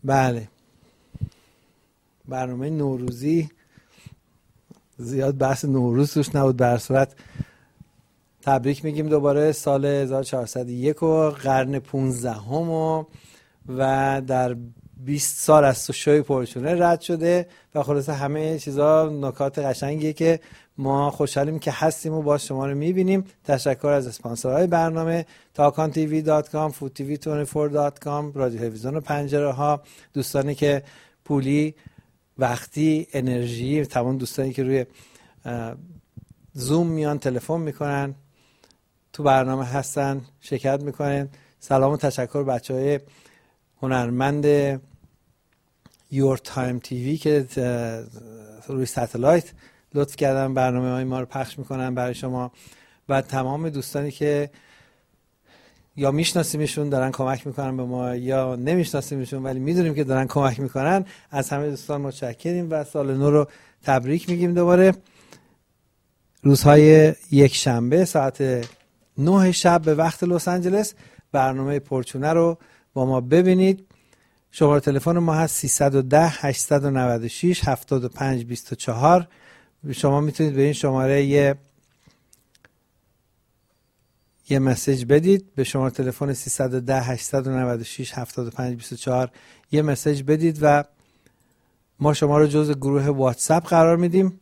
بله، برنامه نوروزی زیاد بحث نوروز توش نبود. به هر صورت تبریک میگیم دوباره سال 1401 و قرن 15 و در 20 سال از شوی پرچونه رد شده و خلاصه همه چیزا نکات قشنگیه که ما خوشحالیم که هستیم و باز شما رو میبینیم. تشکر از اسپانسرهای برنامه talkontv.com، foodtv24.com، رادیو تلویزیون پنجره ها، دوستانی که پولی، وقتی، انرژی، تمام دوستانی که روی زوم میان تلفن میکنن تو برنامه هستن شرکت میکنن. سلام و تشکر بچهای هنرمند یور تایم تیوی که روی ساتلایت لطف کردن برنامه های ما رو پخش میکنن برای شما و تمام دوستانی که یا میشناسیمشون دارن کمک میکنن به ما یا نمیشناسیمشون ولی میدونیم که دارن کمک میکنن. از همه دوستان متشکریم و سال نو رو تبریک میگیم. دوباره روزهای یک شنبه ساعت 9 شب به وقت لس آنجلس برنامه پرچونه رو با ما ببینید. شماره تلفن ما هست 310 896 75 24. شما میتونید به این شماره یه مسیج بدید، به شماره تلفن 310 896 75 24 یه مسیج بدید و ما شما رو جزء گروه واتساپ قرار میدیم.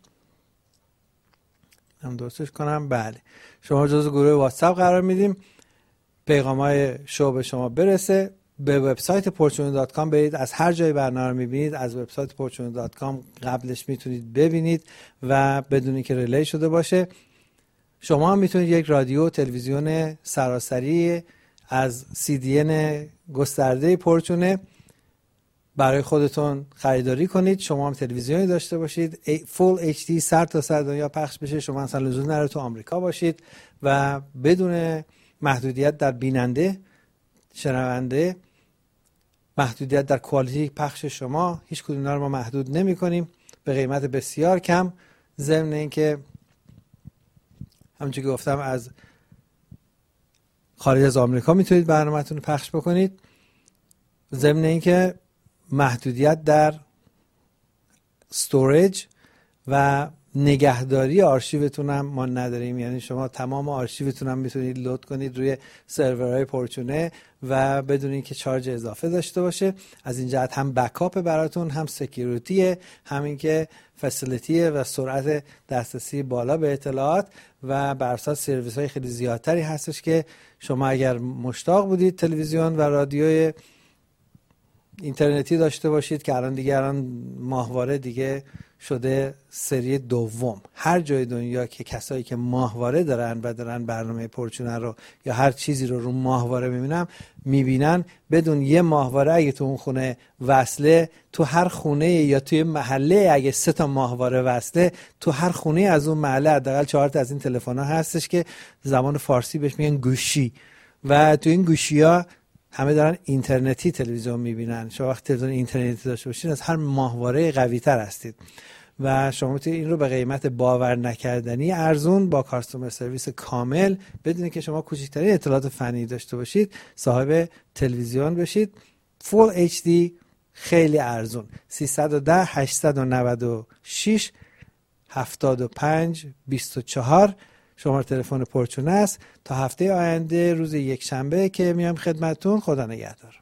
هم درستش کنم؟ بله، شما جزء گروه واتساپ قرار میدیم. پیغام‌های شو به شما برسه. به وبسایت porchune.com برید، از هر جای برنامه رو میبینید از وبسایت porchune.com قبلش میتونید ببینید و بدونید که ریلی شده باشه. شما هم میتونید یک رادیو تلویزیون سراسری از CDN گسترده پرچونه برای خودتون خریداری کنید. شما هم تلویزیونی داشته باشید فول HD سر تا سر دنیا پخش بشه. شما اصلا لزوم نداره تو آمریکا باشید و بدون محدودیت در بیننده، شنونده، محدودیت در کوالیتی پخش شما، هیچ کدوم اینا رو ما محدود نمی کنیم به قیمت بسیار کم. ضمن اینکه همونجوری که گفتم از خارج از آمریکا میتونید برنامه‌تون رو پخش بکنید. ضمن اینکه محدودیت در استوریج و نگهداری آرشیوتون هم ما نداریم، یعنی شما تمام آرشیوتون هم میتونید لود کنید روی سرورهای پرچونه و بدون اینکه چارج اضافه داشته باشه. از این جهت هم بکاپ براتون، هم سکیوریتیه، همین که فسیلیتیه و سرعت دسترسی بالا به اطلاعات و بر اساس سرویس های خیلی زیادتری هستش که شما اگر مشتاق بودید تلویزیون و رادیوی اینترنتی داشته باشید که الان ماهواره دیگه شده سری دوم. هر جای دنیا که کسایی که ماهواره دارن و دارن برنامه پرچونه رو یا هر چیزی رو ماهواره میبینن بدون یه ماهواره اگه تو اون خونه وصله، تو هر خونه یا توی محله اگه 3 تا ماهواره وصله، تو هر خونه از اون محله حداقل 4 تا از این تلفن‌ها هستش که زبان فارسی بهش میگن گوشی و تو این گوشی‌ها همه دارن اینترنتی تلویزیون میبینن. شما وقتی تلویزیون اینترنتی داشته باشید از هر ماهواره قوی تر هستید و شما میتونید این رو به قیمت باور نکردنی ارزون با کاستومر سرویس کامل بدون که شما کوچکترین اطلاعات فنی داشته باشید صاحب تلویزیون بشید. فول HD خیلی ارزون. 310 896 75 24 شماره تلفن پرچونه است. تا هفته آینده روز یک شنبه که میام خدمتتون، خدا نگهدار.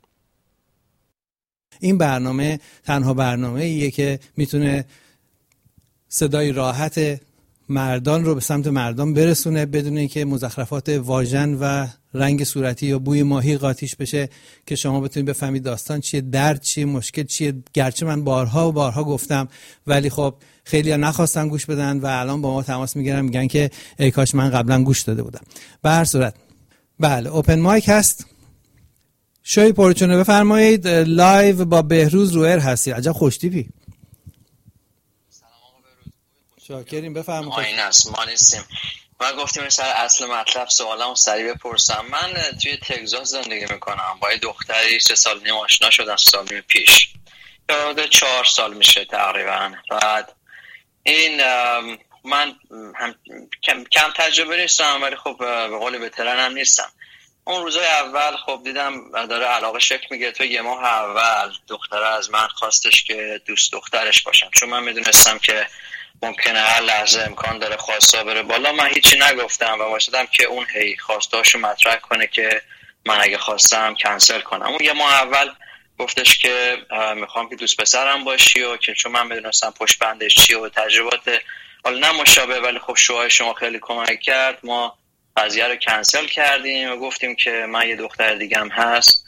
این برنامه تنها برنامه‌ایه که میتونه صدای راحت مردان رو به سمت مردان برسونه بدون اینکه مزخرفات واژن و رنگ صورتی یا بوی ماهی قاطیش بشه که شما بتونید بفهمید داستان چیه، درد چیه، مشکل چیه. گرچه من بارها و بارها گفتم ولی خب خیلی ها نخواستن گوش بدن و الان با ما تماس میگیرن میگن که ای کاش من قبلا گوش داده بودم. به هر صورت بله، اوپن مایک هست. شوی پرچونه بفرمایید. لایو با بهروز روئر هستی. عجب خوشتیپی. سلام آقا بهروز. شاکریم، بفرمایید. ما این است ما نیستیم. من گفتیم سر اصل مطلب سوالمو سریع بپرسم. من توی تگزاس زندگی میکنم با یه دختری 3 سال نیم آشنا شدم 3 سال نیم پیش. یاد 4 سال میشه تقریبا. بعد این من هم کم تجربه نیستم ولی خب به قول بهترن هم نیستم. اون روزای اول خب دیدم داره علاقه شکل میگیره. تو یه ماه اول دختره از من خواستش که دوست دخترش باشم، چون من میدونستم که ممکنه هر لحظه امکان داره خواستا بره بالا. من هیچی نگفتم و واسدم که اون هی خواستاشو مطرح کنه که من اگه خواستم کنسل کنم. اون یه ماه اول گفتش که میخوام که دوست پسرم باشی و که چون من میدونستم پشت بندش چیه و تجربات حالا نه مشابه ولی خب شوهای شما خیلی کمک کرد، ما قضیه رو کنسل کردیم و گفتیم که من یه دختر دیگه هم هست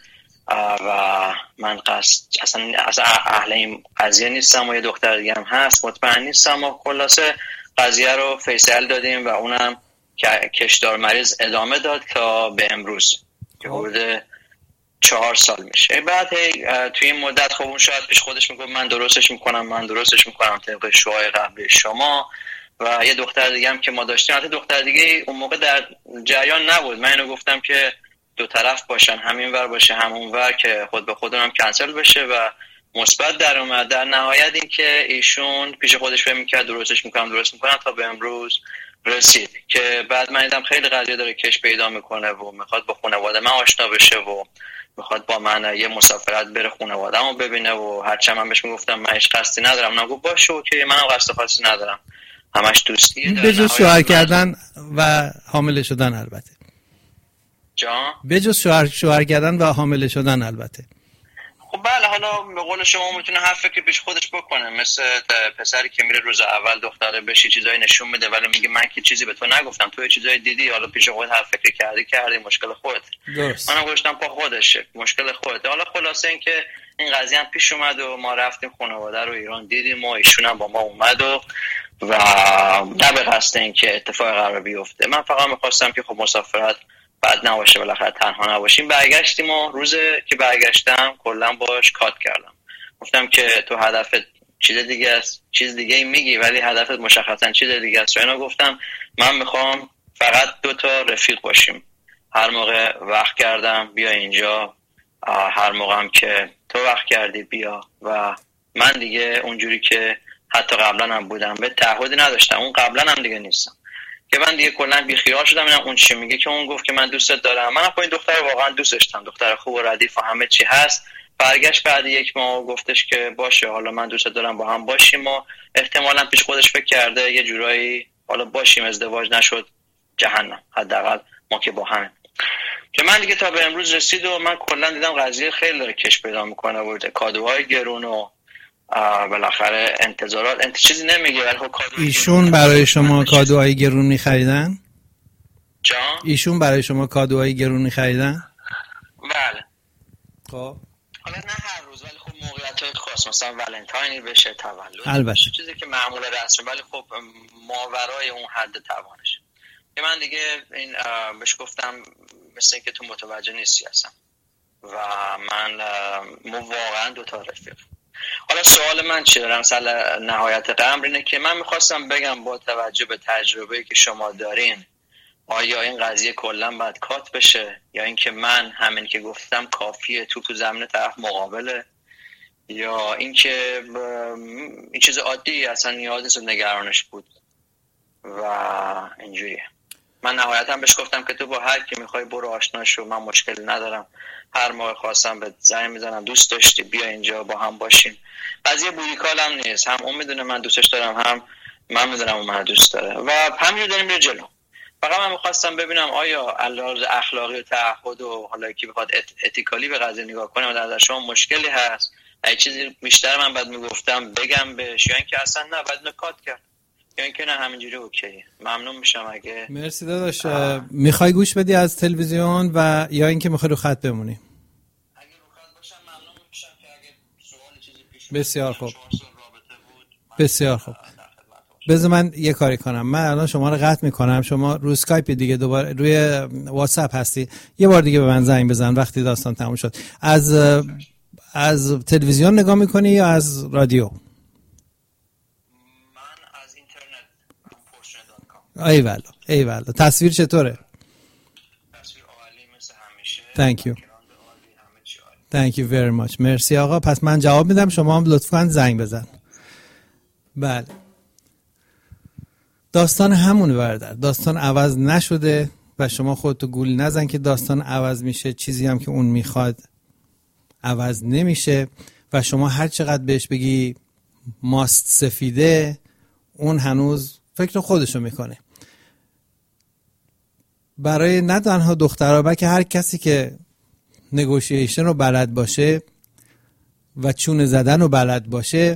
و من اصلا اهل این قضیه نیستم و یه دختر دیگه هم هست مطمئن نیستم و خلاصه قضیه رو فیصل دادیم و اونم کشدار مریض ادامه داد تا به امروز که حدود 4 سال میشه. بعد توی این مدت خب اون شاید پیش خودش میگه من درستش میکنم طبق شوهای قبلی شما و یه دختر دیگه هم که ما داشتیم، حتی دختر دیگه اون موقع در جریان نبود. من اینو گفتم که دو طرف باشن، همین ور باشه همون ور، که خود به خودم کنسل بشه و مثبت در اومد. در نهایت این که ایشون پیش خودش فکر می‌کرد درست میکنم تا به امروز رسید که بعد من دیدم خیلی قضیه داره کش پیدا میکنه و میخواد با خانواده من آشنا بشه و میخواد با من یه مسافرت بره خانواده‌مو ببینه و هرچند من بهش میگفتم من هیچ قصدی ندارم، نگو باشه اوکی منم قصد خاصی ندارم، همش دوستیه. بجز شوهر کردن و حامله شدن البته. جان؟ بجز شوهر کردن و حامله شدن البته. خب بله، حالا به قول شما میتونه هر فکری پیش خودش بکنه، مثل پسری که میره روز اول دختره بهش چیزایی نشون میده ولی میگه من که چیزی به تو نگفتم، تو چیزایی دیدی، حالا پیش خودت هر فکری کردی مشکل خودت. درست. منم گفتم پا خودشه، مشکل خودت. حالا خلاصه این که این قضیه هم پیش اومد و ما رفتیم خانواده رو ایران دیدیم و ایشون هم با ما اومد و نه به قصد این که اتفاق قرار بیفته. من فقط می‌خواستم که خب مسافرت بعد نباشه، بالاخره تنها نباشیم. برگشتیم و روز که برگشتم کلا باش کات کردم، گفتم که تو هدفت چیز دیگه است، چیز دیگه ای میگی ولی هدفت مشخصا چیز دیگه است. و اینا گفتم من میخوام فقط 2 رفیق باشیم، هر موقع وقت کردم بیا اینجا، هر موقع هم که تو وقت کردی بیا. و من دیگه اونجوری که حتی قبلا هم بودم به تعهدی نداشتم، اون قبلا هم دیگه نیستم که من دیگه کلا بیخیال شدم. اینم اون چی میگه که اون گفت که من دوستت دارم، من خب این دختر واقعا دوستش داشتم، دختر خوب و ردیف و همه چی هست. برگشت بعد 1 ماه گفتش که باشه حالا من دوستت دارم با هم باشیم و احتمالاً پیش خودش فکر کرده یه جورایی حالا باشیم، ازدواج نشد جهنم، حداقل ما که با همه. که من دیگه تا به امروز رسید و من کلا دیدم قضیه خیلی داره کش پیدا میکنه و کادوهای گرون و بالاخره انتظارات چیزی نمیگه ولی خب ایشون برای شما کادوهای گرون می‌خریدن؟ جان؟ ایشون برای شما کادوهای گرون می‌خریدن؟ بله. خب حالا نه هر روز ولی خب موقعیت‌های خاص، مثلا ولنتاینی بشه، تولد، البته چیزی که معمول رسمی ولی خب ماورای اون حد توانش. که من دیگه این بهش گفتم مثل اینکه تو متوجه نیستی اصلا و من واقعا 2 رفیق. حالا سوال من چیه دارم مثلا نهایت قمر اینه که من میخواستم بگم با توجه به تجربه‌ای که شما دارین آیا این قضیه کلا باید کات بشه یا اینکه من همین که گفتم کافیه تو زمین طرف مقابله، یا اینکه این چیز عادی اصلا نیاز نیست نگرانش بود و اینجوریه. من نهایتا بهش گفتم که تو با هر کی میخوای برو آشنا شو، من مشکلی ندارم، هر موقع خواستم به زنگ میزنم دوست داشتی بیا اینجا با هم باشیم. قضیه بوریکال هم نیست، هم اون میدونه من دوستش دارم هم من میدونم اون من دوست داره و همینجور داریم میره جلو. فقط من میخواستم ببینم آیا علاوه اخلاقی و تعهد و حالا کی بخواد اتیکالی به قضیه نگاه کنه و در شما مشکلی هست، اگه چیزی بیشتر من بعد میگفتم بگم بهش یا اینکه اصلا نه بعد نکات کرد یا اینکه نه همینجوری اوکی. ممنون میشم اگه مرسی داداش. میخوای گوش بدی از تلویزیون و یا اینکه میخوای رو خط بمونی؟ اگه رو خط باشم ممنون میشم که اگه سوال چیزی پیش بسیار خوب. بسیار خوب. بذار من یه کاری کنم، من الان شما رو قطع میکنم، شما رو اسکایپ دیگه دوباره روی واتساپ هستی، یه بار دیگه به من زنگ بزن وقتی داستان تموم شد. از تلویزیون نگاه میکنی یا از رادیو؟ من از اینترنت. ایوالا. تصویر چطوره؟ تصویر عالی مثل همیشه. Thank you. Thank you very much. مرسی آقا. پس من جواب میدم، شما هم لطفاً زنگ بزن. بله. داستان همونه برادر، داستان عوض نشده و شما خودتو گول نزن که داستان عوض میشه. چیزی هم که اون میخواد عوض نمیشه و شما هر چقدر بهش بگی ماست سفیده، اون هنوز فکر خودشو میکنه. برای نه تنها دخترها بلکه هر کسی که نگوشیشن رو بلد باشه و چونه زدن رو بلد باشه،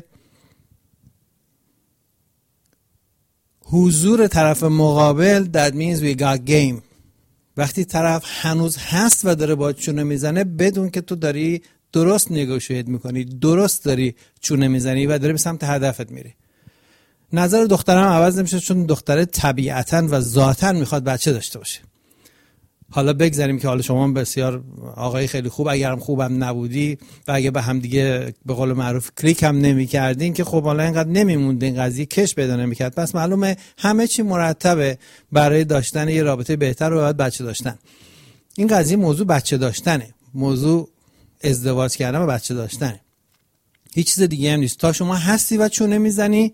حضور طرف مقابل that means we got game. وقتی طرف هنوز هست و داره با چونه میزنه، بدون که تو داری درست نگوشیت میکنی، درست داری چونه میزنی و داری به سمت هدفت میری. نظر دخترم عوض نمیشه، چون دختره طبیعتاً و ذاتاً میخواد بچه داشته باشه. حالا بگذاریم که حالا شما بسیار آقای خیلی خوب، اگرم خوبم نبودی و اگه به هم دیگه به قول معروف کلیک هم نمی کردین که خب حالا اینقدر نمیموند این قضیه کش پیدا نمی کرد. پس معلومه همه چی مرتبه برای داشتن یه رابطه بهتر و باید بچه داشتن. این قضیه موضوع بچه داشتنه، موضوع ازدواج کردن و بچه داشتنه، هیچ چیز دیگه هم نیست. تا شما هستی و چونه میزنی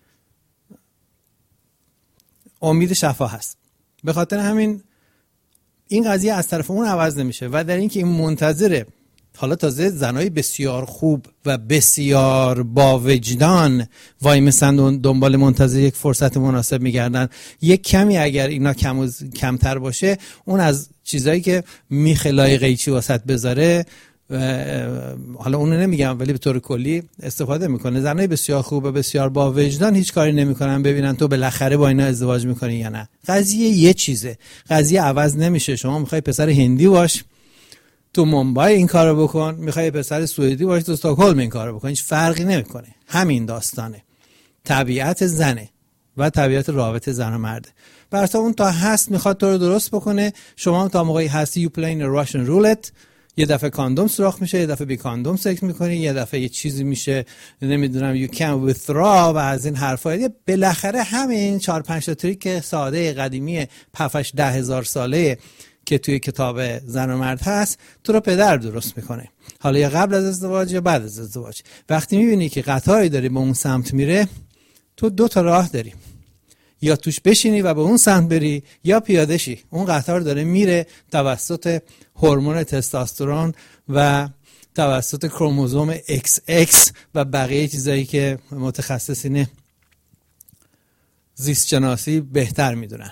امید شفا هست. به خاطر همین این قضیه از طرف اون عوض نمیشه و در این که این منتظره حالا تازه زنای بسیار خوب و بسیار با وجدان وای مثلا دنبال منتظر یک فرصت مناسب میگردن. یک کمی اگر اینا کمتر باشه، اون از چیزایی که میخلای قیچی واسط بذاره، حالا اونو نمیگم ولی به طور کلی استفاده میکنه. زنای بسیار خوب و بسیار با وجدان هیچ کاری نمیکنن ببینن تو بالاخره با اینا ازدواج میکنی یا نه. قضیه یه چیزه، قضیه عوض نمیشه. شما میخوای پسر هندی باش تو مومبای این کارو بکن، میخوای پسر سوئدی باش تو استکهلم این کارو بکن، هیچ فرقی نمیکنه. همین داستانه، طبیعت زنه و طبیعت رابطه زن و مرده. برای اون تا هست میخواد تو رو درست بکنه، شما تا موقعی هستی you playing a Russian roulette. یه دفعه کاندوم سوراخ میشه، یه دفعه بی کاندوم سکس میکنی، یه دفعه یه چیزی میشه نمیدونم you can withdraw و از این حرفا. بالاخره همین 4-5 تا تریک ساده قدیمی 7-10 هزار ساله که توی کتاب زن و مرد هست تو رو پدر درست میکنه. حالا یا قبل از ازدواج یا بعد از ازدواج. وقتی میبینی که قطاری داری به اون سمت میره، تو 2 تا راه داری، یا توش بشینی و به اون سمت بری یا پیاده شی. اون قطار داره میره توسط هورمون تستوسترون و توسط کروموزوم XX و بقیه چیزایی که متخصصین زیست شناسی بهتر میدونن.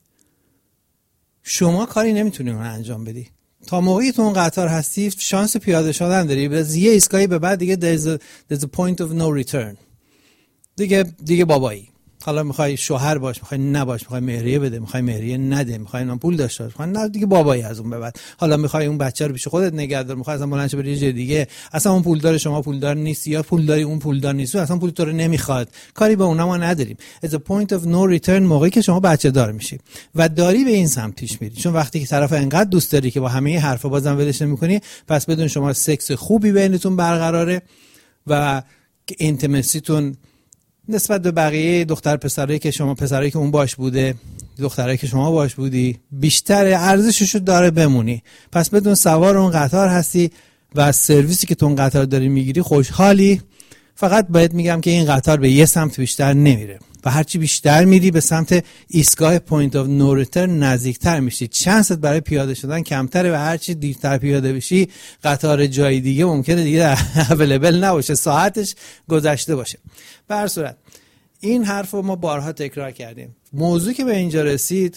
شما کاری نمیتونی اون انجام بدی. تا موقعی تو اون قطار هستی شانس پیاده شدن داری، به یه ایستگاهی به بعد دیگه there's a point of no return. دیگه بابایی. حالا میخوای شوهر باش، میخوای نباش، میخوای مهریه بده، میخوای مهریه نده، میخوای نام پول داشته باش، میخوای نه، دیگه بابایی از اون به بعد. حالا میخوای اون بچه رو پیش خودت نگه دار، میخوای اصلا بلند شه بری جای دیگه، اصلا اون پولدار شما پولدار نیست یا پولداری اون پولدار نیست، اصلا پول تو رو نمیخواد، کاری به اونها ما نداریم. It's a point of no return موقعی که شما بچه دار میشی و داری به این سمت پیش میری. چون وقتی که طرف انقدر دوست داری که با همه حرفا بازم ولش نمیکنی، پس بدون شما سکس خوبی بینتون برقراره و اینتیمسیتون نسبت به بقیه دختر پسرایی که شما پسرایی که اون باش بوده، دخترایی که شما باش بودی، بیشتر ارزششو داره بمونی. پس بدون سوار اون قطار هستی و از سرویسی که تو اون قطار داری میگیری خوشحالی. فقط باید میگم که این قطار به یه سمت بیشتر نمیره و هرچی بیشتر میری به سمت ایستگاه پوینت آف نو ریترن نزدیکتر میشی. چانست برای پیاده شدن کمتره و هرچی دیرتر پیاده بشی قطار جای دیگه ممکنه دیگه اویلیبل نباشه، ساعتش گذشته باشه. به هر صورت این حرفو ما بارها تکرار کردیم. موضوعی که به اینجا رسید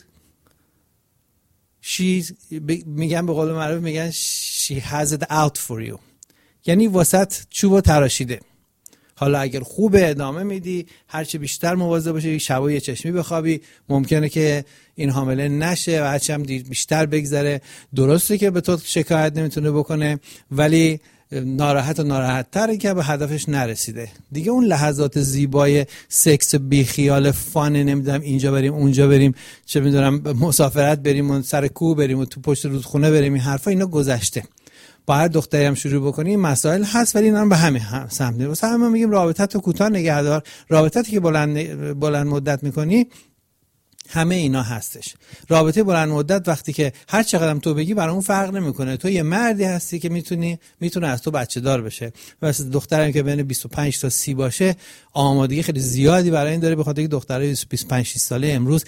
میگن به قول معروف میگن she has it out for you، یعنی واسط چوبو تراشیده. حالا اگر خوبه ادامه میدی، هرچی بیشتر مواظب باشی، شبا یه چشمی بخوابی، ممکنه که این حامله نشه و هرچی هم بیشتر بگذره. درسته که به تو شکایت نمیتونه بکنه ولی ناراحت تره که به هدفش نرسیده. دیگه اون لحظات زیبای سکس بی خیال فان، نمیدونم اینجا بریم اونجا بریم، چه میدونم مسافرت بریم و سر کوه بریم و تو پشت رودخونه بریم، این حرفا اینا گذشته. با هر دختری هم شروع بکنی این مسائل هست ولی اینا هم به همین سمت میره. واسه همین میگیم رابطت رو کوتاه نگه دار. رابطتی که بلند مدت میکنی همه اینا هستش. رابطه بلند مدت وقتی که هر چقدر تو بگی برای اون فرق نمیکنه. تو یه مردی هستی که میتونه از تو بچه دار بشه. واسه دخترم که بین 25 تا 30 باشه آمادگی خیلی زیادی برای این داره، به خاطر که دخترای 25 6 ساله امروز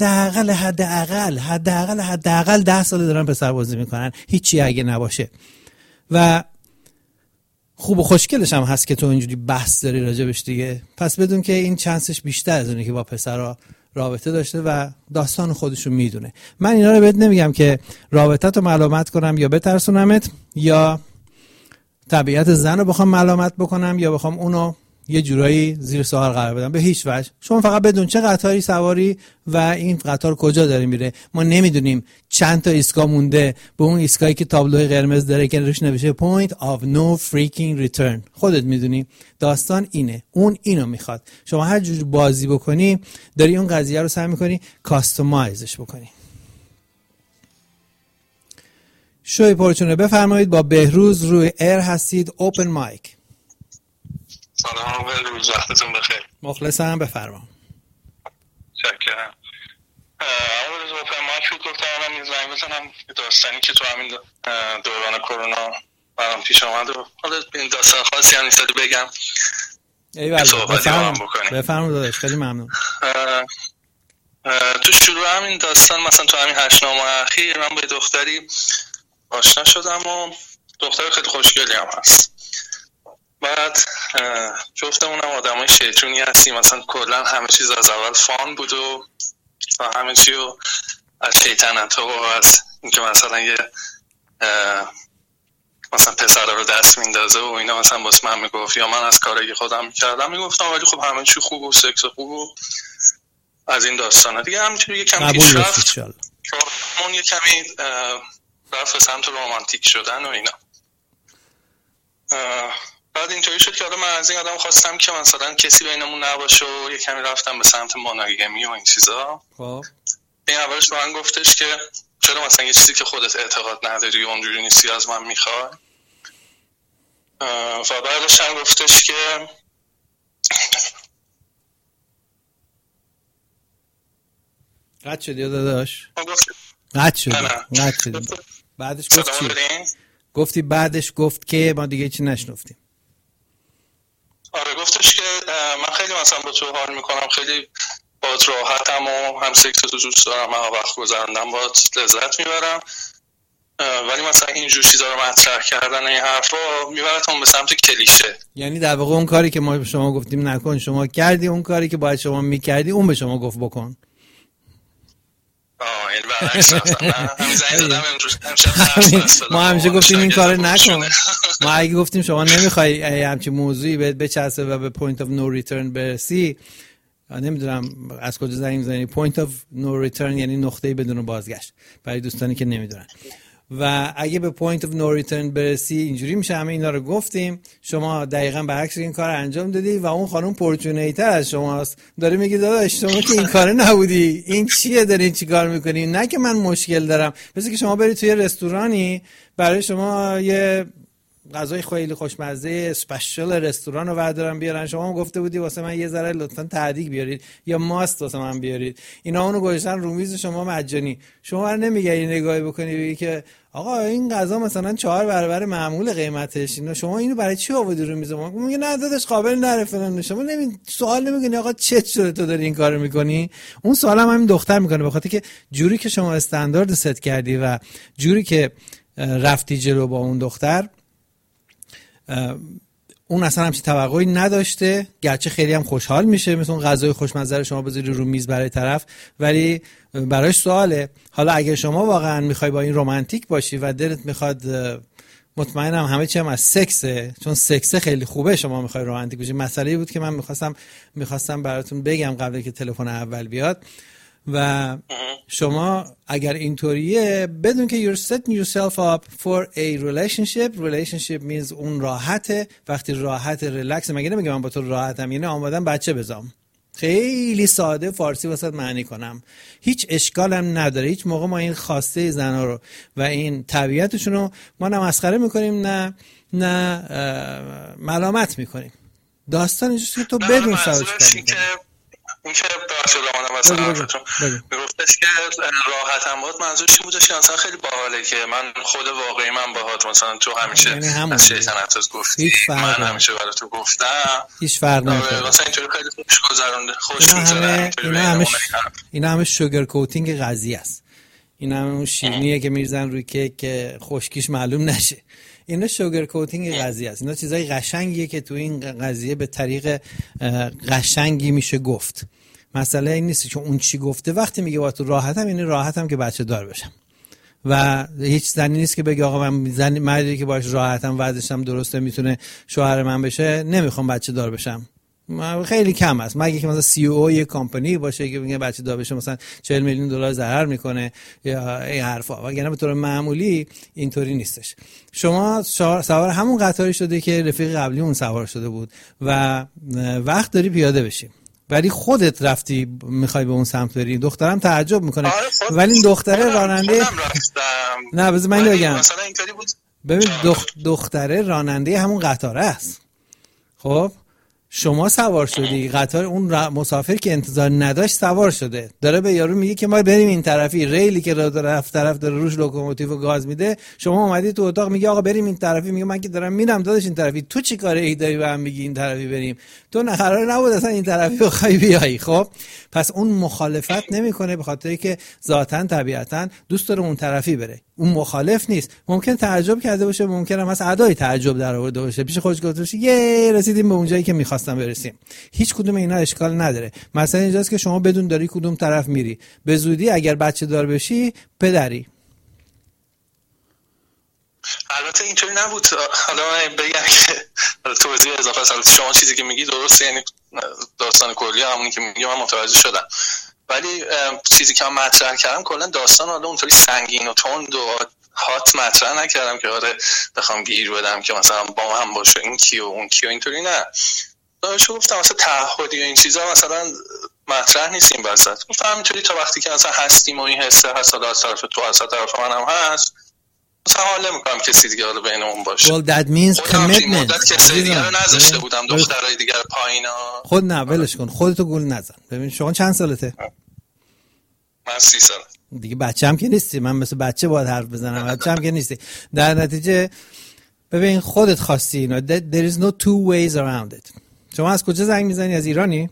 حداقل 10 ساله دارن پسر بازی میکنن، هیچی اگه نباشه. و خوب و خوشگلش هم هست که تو اینجوری بحث داری راجبش دیگه. پس بدون که این چانسش بیشتر از اونه که با پسرها رابطه داشته و داستان خودشو میدونه. من اینا رو بهت نمیگم که رابطت رو ملامت کنم یا بترسونمت یا طبیعت زن رو بخوام ملامت بکنم یا بخوام اونو یه جورایی زیر سوال قرار بدم، به هیچ وجه. شما فقط بدون چه قطاری سواری و این قطار کجا داره میره. ما نمیدونیم چند تا ایستگاه مونده به اون ایستگاهی که تابلوی قرمز داره که روش نوشته point of no freaking return. خودت میدونی داستان اینه، اون اینو میخواد. شما هر جور بازی بکنی داری اون قضیه رو سعی میکنی کاستومایزش بکنی. شوی پرچونه بفرمایید. با بهروز روی ایر هستید. اوپن مایک. سلام، روز وقتتون بخیر. مخلصم، بفرما. شکرم. اول از اوپن مایک بود گفتم من یه زنگ بزنم داستانی که تو همین دوران کرونا برام پیش آمد و حالا این داستان خاصی هم نیست بگم. بفرما داداش، خیلی ممنون. تو شروع همین داستان مثلا تو همین 8 ماه اخیر من با دختری آشنا شدم و دختر خیلی خوشگلی هم هست. بعد جفتمونم آدمای شیطونی هستیم، مثلا کلا همه چیز از اول فان بود و همه چی رو از شیطنت ها و از اینکه مثلا یه مثلا پسر رو دست میندازه و اینا مثلا باز من میگفت یا من از کاری خودم میکردم میگفتم، ولی خب همه چی خوب و سکس خوب و از این داستانا دیگه. همینطوری یه کمی پیش رفت، اون یه کمی رفت سمت رومانتیک شدن و اینا. بعد اینطوری شد که آدم من از این آدم خواستم که مثلا کسی بینمون نباشه و یه کمی رفتم به سمت مونوگامی و این چیزا. خب این اولش به من گفتش که چرا مثلا یه چیزی که خودت اعتقاد نداری و اونجوری نیستی از من میخوای. و بعدش هم گفتش که قد شدی یا داداش؟ قد شدی. بعدش گفت چی؟ گفتی بعدش گفت که ما دیگه چی نشنفتیم. آره گفتش که من خیلی مثلا با تو حال میکنم، خیلی باهات راحتم و هم سکس تو دوست دارم، من وقت گذروندم باهات لذت میبرم، ولی مثلا اینجور چیزا رو مطرح کردن این حرفا میبرتون به سمت کلیشه. یعنی در واقع اون کاری که ما به شما گفتیم نکن شما کردی، اون کاری که باید شما میکردی اون به شما گفت بکن. این برعکس ما همیشه گفتیم این کار نکن. ما اگه گفتیم شما نمیخوای همچین موضوعی بهت بچسبه و به point of no return برسی، نمیدونم از کجا زنگ میزنی. point of no return یعنی نقطه‌ای بدون بازگشت برای دوستانی که نمیدونن. و اگه به point of no return برسی اینجوری میشه. همه اینا رو گفتیم، شما دقیقاً برعکس این کار انجام دادی و اون خانم پورچونیتر از شماست، داره میگه داداش شما که این کار نبودی، این چیه دارین چی کار میکنی؟ نه که من مشکل دارم. مثل که شما برید توی رستورانی برای شما یه غذای خیلی خوشمزه اسپشیال رستوران رو بردارن بیارن، شما هم گفته بودی واسه من یه ذره لطفاً تهدیگ بیارید یا ماست واسه من بیارید، اینا اونو گذاشتن رو میز شما مجانی. شما هر نمیگی نگاهی بکنی بگی که آقا این غذا مثلا 4 برابر معمول قیمتش، اینا شما اینو برای چی آوردی رو میز ما؟ میگه نه داداش قابل نره فلان. شما سوال نمیکنی آقا چه شده تو داری این کارو میکنی؟ اون سوالم همین دختر میکنه، به خاطر که جوری که شما استاندارد ست کردی و جوری که رفتی جلو با اون دختر، اون اصلا همچین توقعی نداشته، گرچه خیلی هم خوشحال میشه مثلا غذای خوشمزه رو شما بذاری رو میز برای طرف، ولی براش سواله. حالا اگه شما واقعا میخوای با این رمانتیک باشی و دلت میخواد، مطمئنم همه چی هم از سکسه، چون سکسه خیلی خوبه شما میخوای رمانتیک باشی. مسئله بود که من میخواستم براتون بگم قبل که تلفن اول بیاد. و شما اگر اینطوریه بدون که you're setting yourself up for a relationship means اون راحته. وقتی راحت ریلکس، مگه نمیگم من با تو راحتم، یعنی آمادم بچه بزام. خیلی ساده فارسی واسه معنی کنم، هیچ اشکالم نداره. هیچ موقع ما این خواسته زنا رو و این طبیعتشون رو ما نه مسخره میکنیم نه ملامت میکنیم. داستان اینجاست که تو بدون سوال این که بخش رامانم واسه حرفتون میگفتش که راحتم بود، منظورش این بودش که مثلا خیلی باحاله که من خود واقعی من باهات مثلا تو همیشه از شیطنت گفتی، من همیشه برای تو گفتم، هیچ فرق نمیکنه مثلا اینطوری خیلی خوش گذرونده، خوش میگذره. اینا همه شوگر کوتینگ قضیه است، این همه اون شیرینیه که میریزن روی کیک که خشکیش معلوم نشه. اینا شوگر کوتینگ قضیه است، اینا چیزای قشنگیه که تو این قضیه به طریق قشنگی میشه گفت. مسئله این نیست چون اون چی گفته، وقتی میگه با تو راحتم، یعنی راحتم که بچه دار بشم و هیچ زنی نیست که بگه آقا من زنی مردی که باش راحتم وضعشم درسته میتونه شوهر من بشه، نمیخوام بچه دار بشم. خیلی کم است، مگه که مثلا سی او یک کمپانی باشه که میگه بچه دار بشه مثلا 40 میلیون دلار ضرر میکنه یا این حرفا، وگرنه به طور معمولی اینطوری نیستش. شما سوار همون قطاری شده که رفیق قبلی اون سوار شده بود و وقت داری پیاده بشی، ولی خودت رفتی میخوای به اون سمت بری. دخترم تعجب میکنه ولی این دختره راننده نه بذار من بگم، ببین دختره راننده همون قطاره است. خب شما سوار شدی، قطار اون مسافر که انتظار نداشت سوار شده، داره به یارو میگه که ما بریم این طرفی، ریلی که طرف داره روش لوکوموتیو و گاز میده، شما اومدی تو اتاق میگه آقا بریم این طرفی، میگه من که دارم میرم داداش این طرفی، تو چی کاره ای داری به من میگی این طرفی بریم؟ تو قرار نبود اصلا این طرفی بخوای بیای. خب پس اون مخالفت نمیکنه به خاطری که ذاتاً طبیعتاً دوست داره اون طرفی بره، اون مخالف نیست. ممکن تعجب کرده باشه، ممکن هم مثلا ادای تعجب در آورده باشه، پیش خودش گفته باشه یه رسیدیم به اونجایی که می‌خواستم برسیم. هیچ کدوم اینا اشکال نداره. مثلا اینجاست که شما بدون داری کدوم طرف میری. به زودی اگر بچه دار بشی پدری. البته اینطوری نبود. حالا من بگم که توضیح اضافه است. شما چیزی که میگی درسته، یعنی داستان کلی همونی که میگی من متوجه شدم، ولی چیزی که من مطرح کردم کلا داستان حالا اونطوری سنگین و تند و هات مطرح نکردم که آره بخوام گیر بدم که مثلا با هم باشه این کیو اون کیو، اینطوری نه. داشت گفتم مثلا تعهدی و این چیزا مثلا مطرح نیست این وسط. گفتم همینطوری تا وقتی که مثلا هستیم و این حسه هست از طرف تو از طرف من هم هست، مثلا حال نمی‌کنم کسی دیگه حالا بینمون باشه. Well that means commitment. مدت کسی دیگه رو نذاشته بودم، دخترای دیگه پایینا. خود نه ولش کن، خودتو گول نزن. ببین شما چند سالته؟ من 30 سال. دیگه بچه‌ام که نیستی، من مثل بچه باید حرف بزنم، بچه‌ام که نیستی. در نتیجه ببین خودت خواستی اینو. There is no two ways around it. شما از کجا زنگ میزنی؟ از ایرانی؟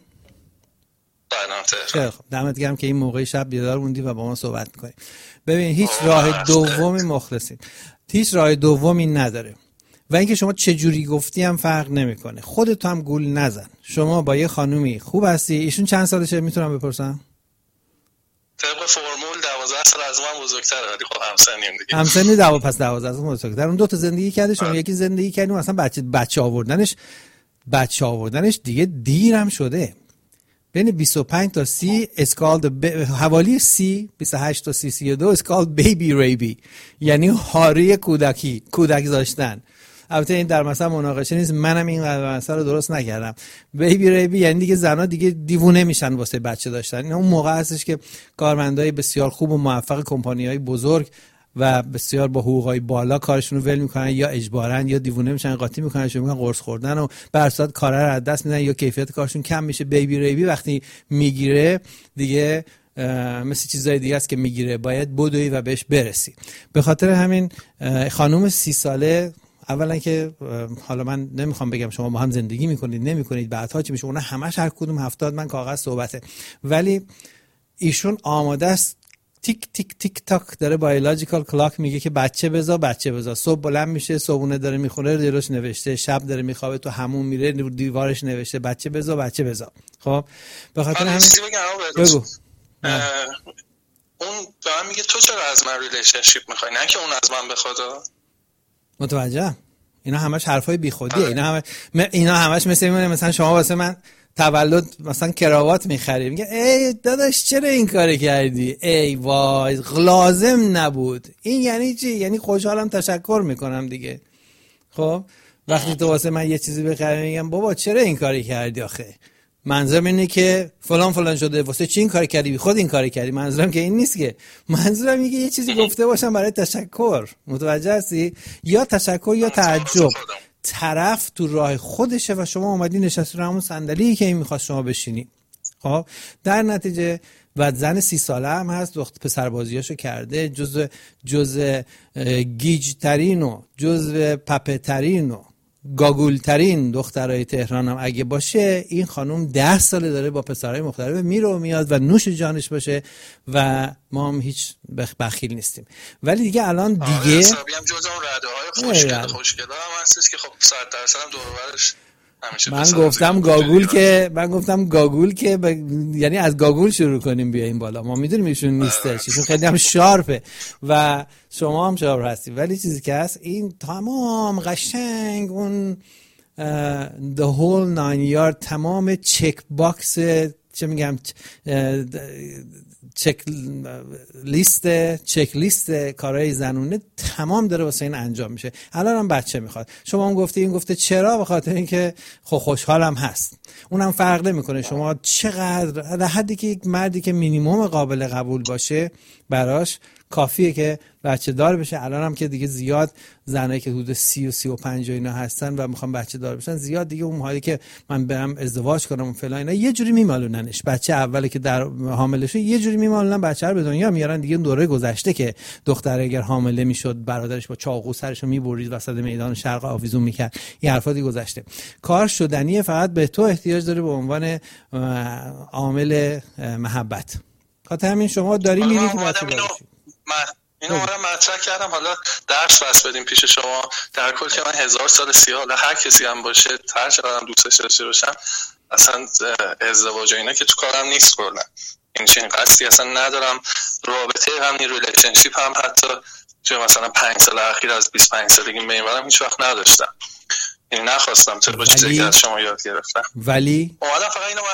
خیلی خوب، دمت گرم که این موقع شب بیدار موندی و با ما صحبت می‌کنی. ببین هیچ راه دومی مخلصین، هیچ راه دومی نداره و اینکه شما چه جوری گفتی هم فرق نمیکنه. خودت هم گول نزن. شما با یه خانومی خوب هستی. ایشون چند سالشه میتونم بپرسم؟ طبق فرمول 12 سال از من بزرگتره، ولی خب همسنیم دیگه. همسنی 12 پس 12 از من بزرگتر. اون دو تا زندگی کرده، شما یکی زندگی کردین، مثلا بچه آوردنش دیگه دیرم شده. بین 25 تا 30 اسکالد حوالی 30 28 تا 32 اسکالد بیبی ریبی، یعنی هاری کودک داشتن. البته این در مثلا مناقشه نیست، منم این مثلا رو درست نکردم. بیبی ریبی یعنی دیگه زنا دیگه دیوونه میشن واسه بچه داشتن. این اون موقع هستش که کارمندای بسیار خوب و موفق کمپانی‌های بزرگ و بسیار با حقوقای بالا کارشون رو ول میکنن، یا اجبارن یا دیوونه میشن قاطی میکنن، شروع میکنن قرص خوردن و به هر صورت کارا رو از دست میدن یا کیفیت کارشون کم میشه. بیبی ریبی وقتی میگیره دیگه مثل چیزای دیگه است که میگیره، باید بدوی و بهش برسی. به خاطر همین خانم 30 ساله اولا که حالا من نمیخوام بگم شما با هم زندگی میکنید نمیکنید بعدها چی میشه، اون همش هر کدوم 70 من کاغذ صحبته، ولی ایشون آماده است تیک تیک تیک تاک داره بایولوژیکال کلاک میگه که بچه بزا. صبح بلند میشه، صبحونه داره میخوره، جلوش نوشته، شب داره میخوابه، تو همون میره دیوارش نوشته بچه بزا. خب به خاطر همین بگو اون به من میگه تو چرا از من ریلیشنشیپ میخوای، نه که اون از من بخواد. متوجه؟ اینا همش حرفای بیخودیه. اینا همش مثلا شما واسه من تولد مثلا کراوات میخری، میگه ای داداش چرا این کار کردی، ای وای لازم نبود. این یعنی چی؟ یعنی خوشحالم تشکر میکنم دیگه. خب وقتی تو واسه من یه چیزی بخری میگم بابا چرا این کاری کردی، آخه منظورم اینه که فلان شده، واسه چی این کار کردی، بی خود این کار کردی. منظورم که این نیست، که منظورم اینه که یه چیزی گفته باشم برای تشکر. متوجه هستی؟ یا تشکر یا تعجب. طرف تو راه خودشه و شما اومدی نشستی رو همون صندلی که این میخواست شما بشینی. خب در نتیجه و زن 30 ساله هم هست، پسر بازیاشو کرده، جز گیج ترین و جز پپه ترین و گاگول ترین دخترای تهران هم اگه باشه، این خانم 10 ساله داره با پسرای مختلف میره و میاد و نوش جانش باشه و ما هم هیچ بخیل نیستیم. ولی دیگه الان دیگه حسابی هم جز اون رده های خوشگله هم هستش که خب 100% هم دور و برش من گفتم گاگول که یعنی از گاگول شروع کنیم بیایم بالا. ما میدونیم ایشون نیستش، ایشون خیلی هم شارپه و شما هم شارپ هستی، ولی چیزی که هست این تمام قشنگ اون the whole 9 yard، تمام چک باکس، چه میگم، چک لیست کارهای زنونه تمام داره واسه این انجام میشه. الان هم بچه میخواد. شما هم گفته، این گفته چرا؟ به خاطر اینکه خوشحالم هست. اونم فرق نمیکنه شما چقدر، در حدی که یک مردی که مینیمم قابل قبول باشه براش کافیه که بچه دار بشه. الان هم که دیگه زیاد زنایی که حدود 30 و 35 اینا هستن و میخوان بچه دار بشن، زیاد دیگه اون حالی که من برم ازدواج کنم و فلان اینا، یه جوری میمالوننش. بچه اولی که در حامله شه یه جوری میمالونن بچه رو به دنیا میارن. دیگه دوره گذشته که دختر اگر حامله میشد برادرش با چاقو سرشو میبرید وسط میدان شرق آویزون میکرد، این حرفا دیگه گذشته. کار شدنیه، فقط به تو احتیاج داره به عنوان عامل محبت. خاطر همین شما داری میری که بچه دار بشی. اینو من مطرح کردم، حالا درس بس بدیم پیش شما. در کل که من 1000 سال سیاه، هر کسی هم باشه، هر چقدرم دوستش داشته باشم، اصلا ازدواج اینا که تو کارم نیست کلا. این چنین قصدی اصلا ندارم. رابطه هم نی، ریلیشنشیپ هم حتی توی مثلا 5 سال اخیر از 25 سالگی به این برم هیچ وقت نداشتم. این نخواستم طبق چیزی که از شما یاد گرفتم. ولی اومدم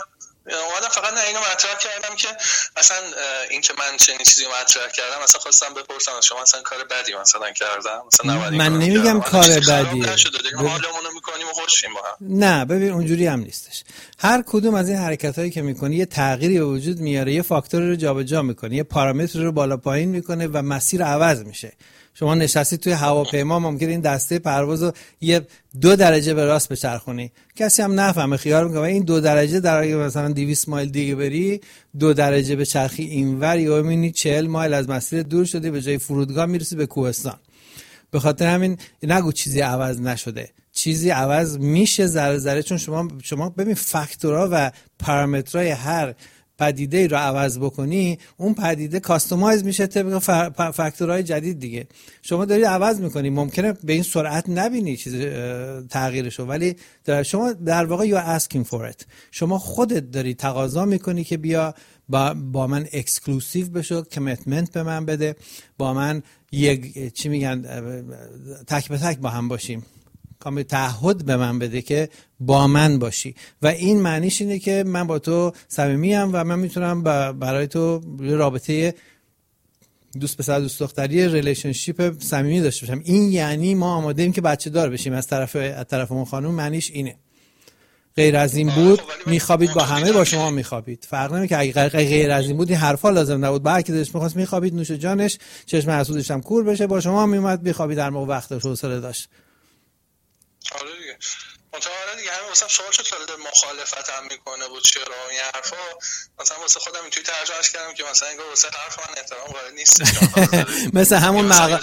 فقط اینو مطرح کردم که اصلا این که من چنین چیزی رو مطرح کردم، اصلا خواستم بپرسم از شما اصلا کار بدی مثلا کردم؟ مثلا من نمیگم کار بدیه، حالمونو میکنیم و خوشیم با هم. نه ببین اونجوری هم نیستش. هر کدوم از این حرکتایی که میکنی یه تغییری به وجود میاره، یه فاکتور رو جابجا میکنه، یه پارامتر رو بالا پایین میکنه و مسیر عوض میشه. شما نشستید توی هواپیما، ممکنه این دسته پروازو 2 درجه به راست بچرخونی، کسی هم نفهمه، خیال میکنه این 2 درجه در اگه مثلا 200 مایل دیگه بری 2 درجه به چرخی اینور، یا میبینی 40 مایل از مسیر دور شدی، به جای فرودگاه میرسی به کوهستان. به خاطر همین نگو چیزی عوض نشده، چیزی عوض میشه ذره ذره. چون شما ببین فاکتورها و پارامترهای هر پدیده رو عوض بکنی، اون پدیده کاستومایز میشه طبق فاکتورهای جدید دیگه. شما داری عوض میکنی، ممکنه به این سرعت نبینی چیز تغییرشو، ولی شما در واقع you're asking for it. شما خودت داری تقاضا میکنی که بیا با من اکسکلوسیو بشو، کمیتمنت به من بده، با من یک چی میگن تک به تک با هم باشیم، کامل تعهد به من بده که با من باشی. و این معنیش اینه که من با تو صمیمیم و من میتونم برای تو رابطه دوست پسر دوست دختری، ریلیشنشیپ صمیمی داشته باشم. این یعنی ما آماده ایم که بچه دار بشیم از طرف اون خانم. معنیش اینه. غیر از این بود میخوابید با همه، با شما میخوابید. فرق نمیکنه که اگه غیر از این بود این حرفا لازم نبود. با هر کی دلش میخواست میخوابید، نوش جانش، چشم حسودش هم کور بشه، با شما میومد میخوابید در موقع وقتش حوصله داشت. آره دیگه. متأکد دیگه همین مثلا شما چه طرز مخالفت هم میکنه بود چرا این حرفا، مثلا واسه خودم اینطوری ترجمهش کردم که مثلا انگار واسه حرف من احترام قائل نیست. مثل همون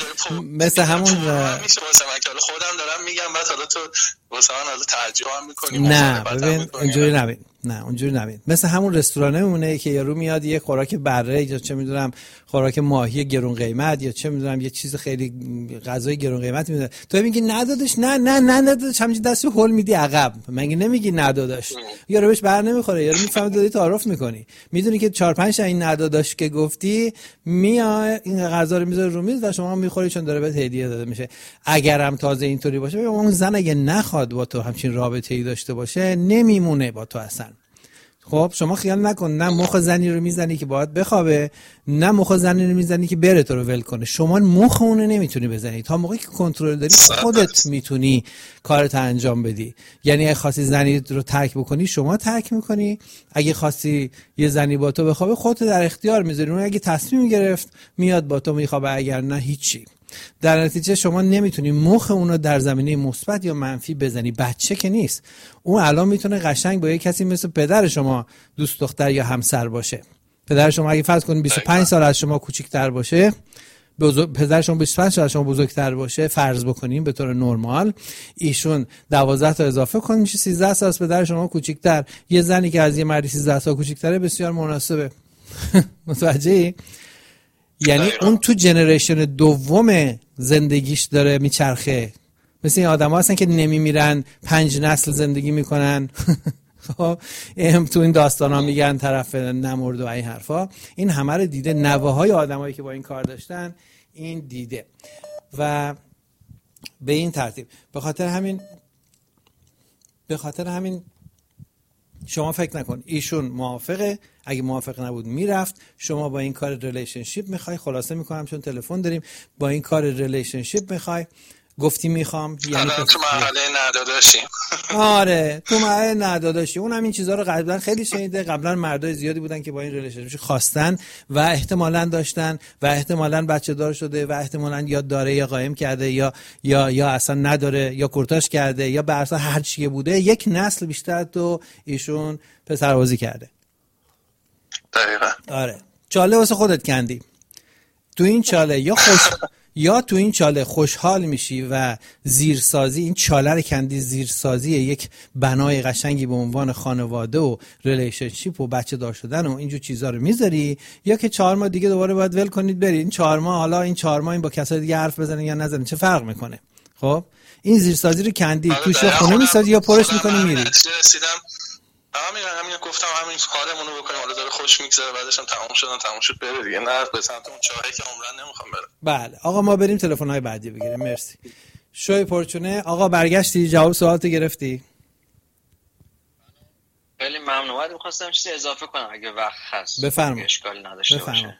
میشه واسه من که خودم دارم میگم بعد حالا تو واسه من حالا تعجب هم میکنی. نه ببین اونجوری نبین. مثل همون رستورانه میمونه که یارو میاد یه خوراک بره یا چه میدونم خوراک ماهی گرون قیمت یا چه میدونم یه چیز خیلی غذای گرون قیمت میده، تو میگی ندادش، نه ندادش، همینجوری دستی هول میدی عقب، مگه نمیگی ندادش؟ یارو بهش بر نمیخوره، یارو میفهمه داری تعارف میکنی، میدونی که 4-5 تا این ندادش که گفتی میاد این غذا رو میذاره رو میز و شما میخوری چون داره بهت هدیه داده میشه. اگرم تازه اینطوری باشه، اون زن اگه نخواد با تو همچین رابطه‌ای داشته باشه نمیمونه با تو اصلا. خب شما خیال نکن، نه مخ زنی رو میزنی که باید بخوابه، نه مخ زنی رو میزنی که بره تو رو ول کنه. شما مخ اونو نمیتونی بزنی. تا موقعی که کنترل داری خودت میتونی کارت انجام بدی. یعنی اگه خواستی زنی رو ترک بکنی شما ترک میکنی، اگه خواستی یه زنی با تو بخوابه خودت در اختیار میذاری. اون اگه تصمیم گرفت میاد با تو میخوابه، اگر نه هیچی. در نتیجه شما نمیتونی مخ اون رو در زمینه مثبت یا منفی بزنی. بچه که نیست، اون الان میتونه قشنگ با یک کسی مثل پدر شما دوست دختر یا همسر باشه. پدر شما اگه فرض کنید 25 سال از شما کوچیک‌تر باشه، پدر شما 25 سال از شما بزرگتر باشه، فرض بکنیم به طور نرمال، ایشون 12 تا اضافه کنیم میشه 13 سال از پدر شما کوچیک‌تر. یه زنی که از یه مردی 13 سال کوچیک‌تره بسیار مناسبه. متوجهی؟ یعنی اون تو جنریشن دوم زندگیش داره میچرخه. مثل این آدم ها هستن که نمیمیرن، 5 نسل زندگی میکنن. خب تو این داستان ها میگن طرف نمرد و این حرفا. این همه رو دیده، نوه های آدم هایی که با این کار داشتن این دیده. و به این ترتیب به خاطر همین شما فکر نکن ایشون موافقه، اگه موافق نبود میرفت. شما با این کار ریلیشنشیپ میخوای، خلاصه میکنم چون تلفن داریم، با این کار ریلیشنشیپ میخوای، گفتی میخوام، یعنی تو مرحله نداداشیم. آره تو مرحله نداداشی. اون هم این چیزها رو قبلا خیلی شنیده. قبلا مردای زیادی بودن که با این ریلیشنشیپ خواستن و احتمالاً داشتن و احتمالاً بچه دار شده و احتمالاً یا داره یا قایم کرده یا اصلا نداره یا کورتاژ کرده یا به هر حال هر چی بوده، یک نسل بیشتر تو ایشون پسربازی کرده. دقیقاً. آره چاله واسه خودت کندی. تو این چاله یا تو این چاله خوشحال میشی و زیرسازی، این چاله رو کندی، زیرسازی یک بنای قشنگی به عنوان خانواده و ریلیشنشیپ و بچه دار شدن و اینجور چیزا رو میذاری، یا که 4 ماه دیگه دوباره باید ول کنید بری. این 4 ماه حالا این 4 ماه این با کسای دیگه حرف بزنه یا نزنه چه فرق میکنه؟ خب این زیرسازی رو کندی، توش خونه میسازی یا پرش میکنی میری. همین گفتم همین کارمون رو بکنیم، حالا داره خوش میگذره، بعدش هم تموم شد بره دیگه، نه به سمت اون چاهی که عمرن نمیخوام برم. بله آقا ما بریم تلفن‌های بعدی بگیریم. مرسی. شوی پرچونه آقا برگشتی جواب سوالت گرفتی؟ خیلی ممنون. می‌خواستم چیزی اضافه کنم اگه وقت هست. بفرمایید. اشکالی نداشته باشه.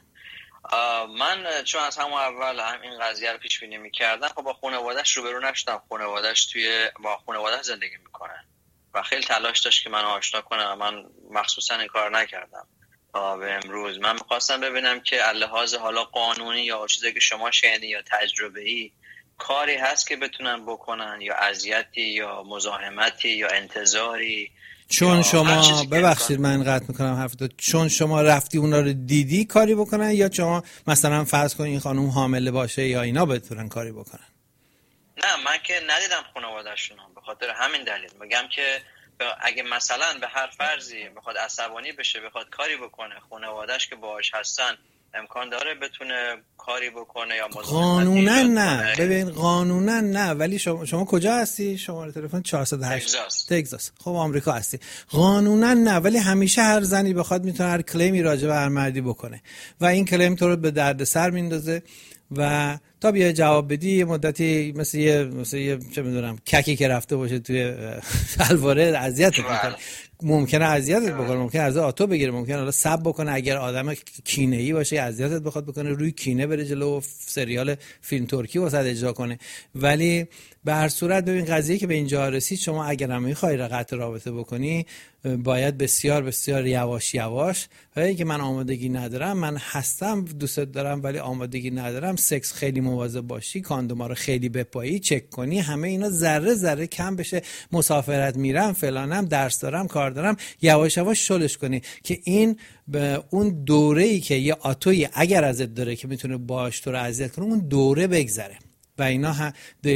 من چون از همون اول این قضیه رو پیش بینی می‌کردم، خب با خانواده‌اش روبرو نشدم. خانواده‌اش با خانواده زندگی می‌کنه و خیلی تلاش داشت که منو آشنا کنه. من مخصوصا این کار نکردم تا به امروز. من می‌خواستم ببینم که لحاظ حالا قانونی یا چیزی که شما شنیدین یا تجربه‌ای کاری هست که بتونن بکنن، یا اذیتی یا مزاحمتی یا انتظاری. چون شما ببخشید من قطع میکنم حرفتو، چون شما رفتی اونا رو دیدی کاری بکنن، یا شما مثلا فرض کنین این خانم حامله باشه یا اینا بتونن کاری بکنن؟ نه من که ندیدم خانواده‌شون، به خاطر همین دلیل میگم که اگه مثلا به هر فرضی بخواد عصبانی بشه بخواد کاری بکنه، خانواده‌اش که باهاش هستن امکان داره بتونه کاری بکنه یا قانونا نه. ببین قانونا نه، ولی شما کجا هستی؟ شماره تلفن 408 تگزاس. خب آمریکا هستی. قانونا نه، ولی همیشه هر زنی بخواد میتونه هر کلیمی راجع به هر مردی بکنه و این کلیم تو رو به درد سر میندازه و تا بیا جواب بدی یه مدتی مثل یه چه میدونم ککی که رفته باشه توی الواره اذیتت میکنه. ممکنه اذیتت بکنه، ممکنه از آتو بگیره، ممکنه حالا سب بکنه، اگر آدم کینه‌ای باشه اذیتت بخواد بکنه، روی کینه بره جلو سریال فیلم ترکی واسه اجرا کنه. ولی به هر صورت ببین قضیه که به اینجا رسید، شما اگر هم می‌خوای قطع رابطه بکنی باید بسیار بسیار یواش یواش، ولی که من آمادگی ندارم، من هستم دوست دارم ولی آمادگی ندارم، سکس خیلی مواظب باشی، کاندوما رو خیلی بپایی، چک کنی، همه اینا ذره ذره کم بشه، مسافرت میرم فلانم، درس دارم، کار دارم، یواش یواش شلش کنی که این به اون دوره‌ای که یه آتوی اگر ازت داره که میتونه باهاش تو رو اذیت کنه اون دوره بگذره و اینا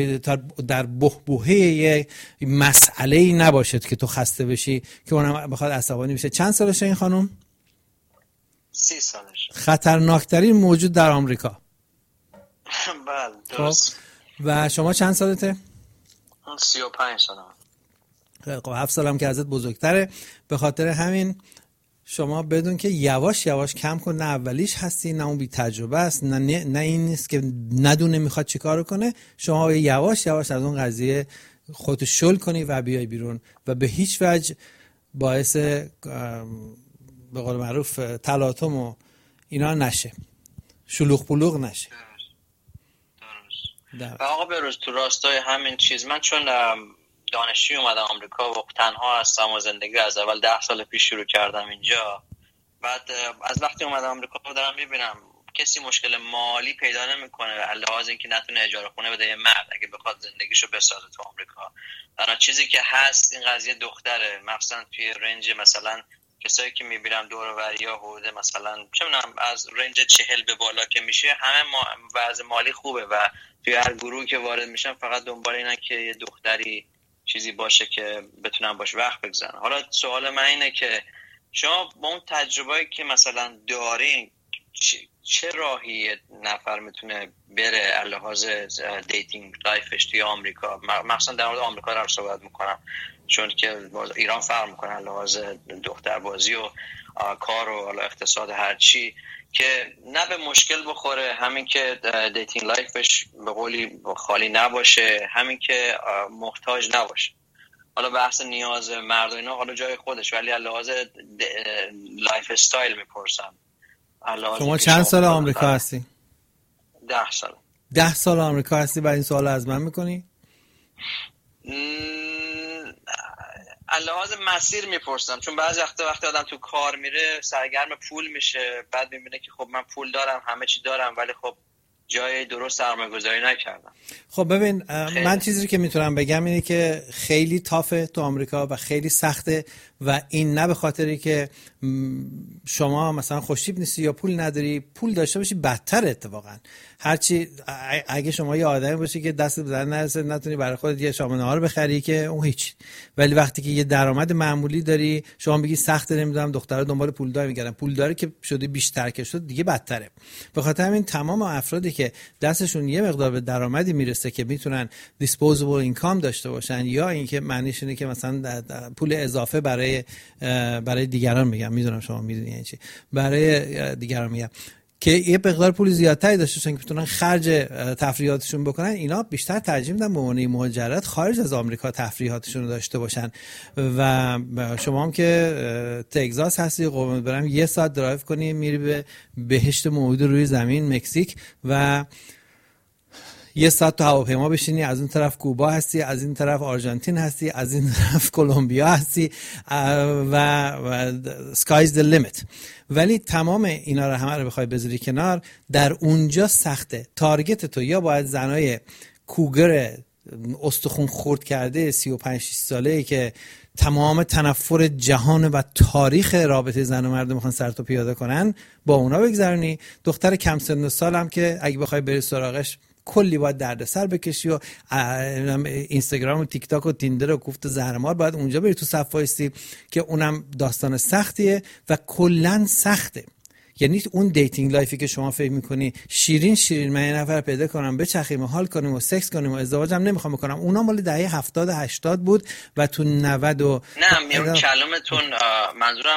در بحبوحه یه مسئله‌ای نباشد که تو خسته بشی که اونم بخواد عصبانی بشه. چند سالشه این خانم؟ 30 سالشه. خطرناکترین موجود در آمریکا. بله درست. و شما چند سالته؟ 35 سالم. خب 7 سالم که ازت بزرگتره. به خاطر همین شما بدون که یواش یواش کم کن، نه اولیش هستی نه اون بی تجربه است، نه این نیست که ندونه میخواد چی کار کنه. شما یواش یواش از اون قضیه خودت شل کنی و بیای بیرون و به هیچ وجه باعث به قول معروف تلاطم و اینا نشه، شلوغ پلوغ نشه. درست. و آقا بروز تو راستای همین چیز، من چون دانشجوی اومدم آمریکا و تنها هستم و زندگی از اول 10 سال پیش شروع کردم اینجا، بعد از وقتی اومدم آمریکا دارم میبینم کسی مشکل مالی پیدا نمیکنه علاوه اینکه نتونه اجاره خونه بده. مرد اگه بخواد زندگیشو بسازه تو آمریکا، تنها چیزی که هست این قضیه دختره. مثلا توی رنج مثلا کسایی که میبینم دور و بریا حدود مثلا چه میدونم از رنج 40 به بالا که میشه، همه وضع مالی خوبه و توی هر گروهی که وارد میشن فقط دنبال اینن که یه دختری چیزی باشه که بتونن باش وقت بگذرونن. حالا سوال من اینه که شما با اون تجربه‌ای که مثلا دارین چه راهی نفر میتونه بره لحاظ دیتینگ لایفش توی آمریکا؟ مثلا در مورد آمریکا رو صحبت میکنم چون که ایران فرق میکنه لحاظ دختربازی و کار و حالا اقتصاد هر چی، که نه به مشکل بخوره، همین که دیتینگ لایفش به قولی خالی نباشه، همین که محتاج نباشه. حالا بحث نیاز مرد و اینا حالا جای خودش، ولی لحاظ لایف استایل میپرسم. شما چند سال آمریکا هستی؟ 10 سال. 10 سال آمریکا هستی بعد این سوال از من میکنی؟ لحاظ مسیر میپرسم، چون بعضی وقتی آدم تو کار میره سرگرم پول میشه، بعد میبینه که خب من پول دارم همه چی دارم ولی خب جای درست سرمایه‌گذاری نکردم. خب ببین من چیزی که میتونم بگم اینه که خیلی تافه تو آمریکا و خیلی سخته و این نه به خاطری که شما مثلا خوشتیپ نیستی یا پول نداری، پول داشته باشی بدتر. اتفاقا هرچی اگه شما یه آدمی باشی که دست به در نرسه نتونی برای خودت یه شام نهار بخری که اون هیچ، ولی وقتی که یه درآمد معمولی داری شما بگی سخته، نمیدونم دخترها دنبال پولدار میگردن، پولداری که شده بیشتر که شد دیگه بدتره. به خاطر همین تمام افرادی که دستشون یه مقدار به درآمدی میرسه که میتونن disposable income داشته باشن، یا اینکه معنیش اینه که مثلا پول اضافه برای دیگران میگم، میدونم شما میدونی یعنی چی، برای دیگران میگم که یه مقدار پول زیادتری داشته باشن که بتونن خرج تفریحاتشون بکنن، اینا بیشتر ترجیح میدن به عنوان مهاجرت خارج از آمریکا تفریحاتشون رو داشته باشن. و شما هم که تگزاس هستی، قربونت برم 1 ساعت درایو کنی میری به بهشت موعود روی زمین مکزیک و 1 ساعت تو هواپیما بشینی، از اون طرف کوبا هستی، از این طرف آرژانتین هستی، از این طرف کلمبیا هستی و sky's the limit. ولی تمام اینا رو همه رو بخوای بذاری کنار، در اونجا سخته. تارگت تو یا باید زنای کوگر استخون خورد کرده 35-6 ساله‌ای که تمام تنفر جهان و تاریخ رابطه زن و مرد میخوان سر تو پیاده کنن، با اونا بگذرونی. دختر کم سن و سال هم که اگه بخوای بری سراغش کلی باید دردسر بکشی و اینستاگرام و تیک تاک و تیندر و کوفت زهرمار باید اونجا بری تو صف وایسی که اونم داستان سختیه و کلن سخته. یعنی اون دیتینگ لایفی که شما فکر میکنی شیرین من یه نفر پیدا کنم بچخیم و حال کنیم و سکس کنیم و ازدواجم نمیخوام بکنم، اونا مال دهه 70-80 بود و تو 90 و نه میون کلامتون منظورم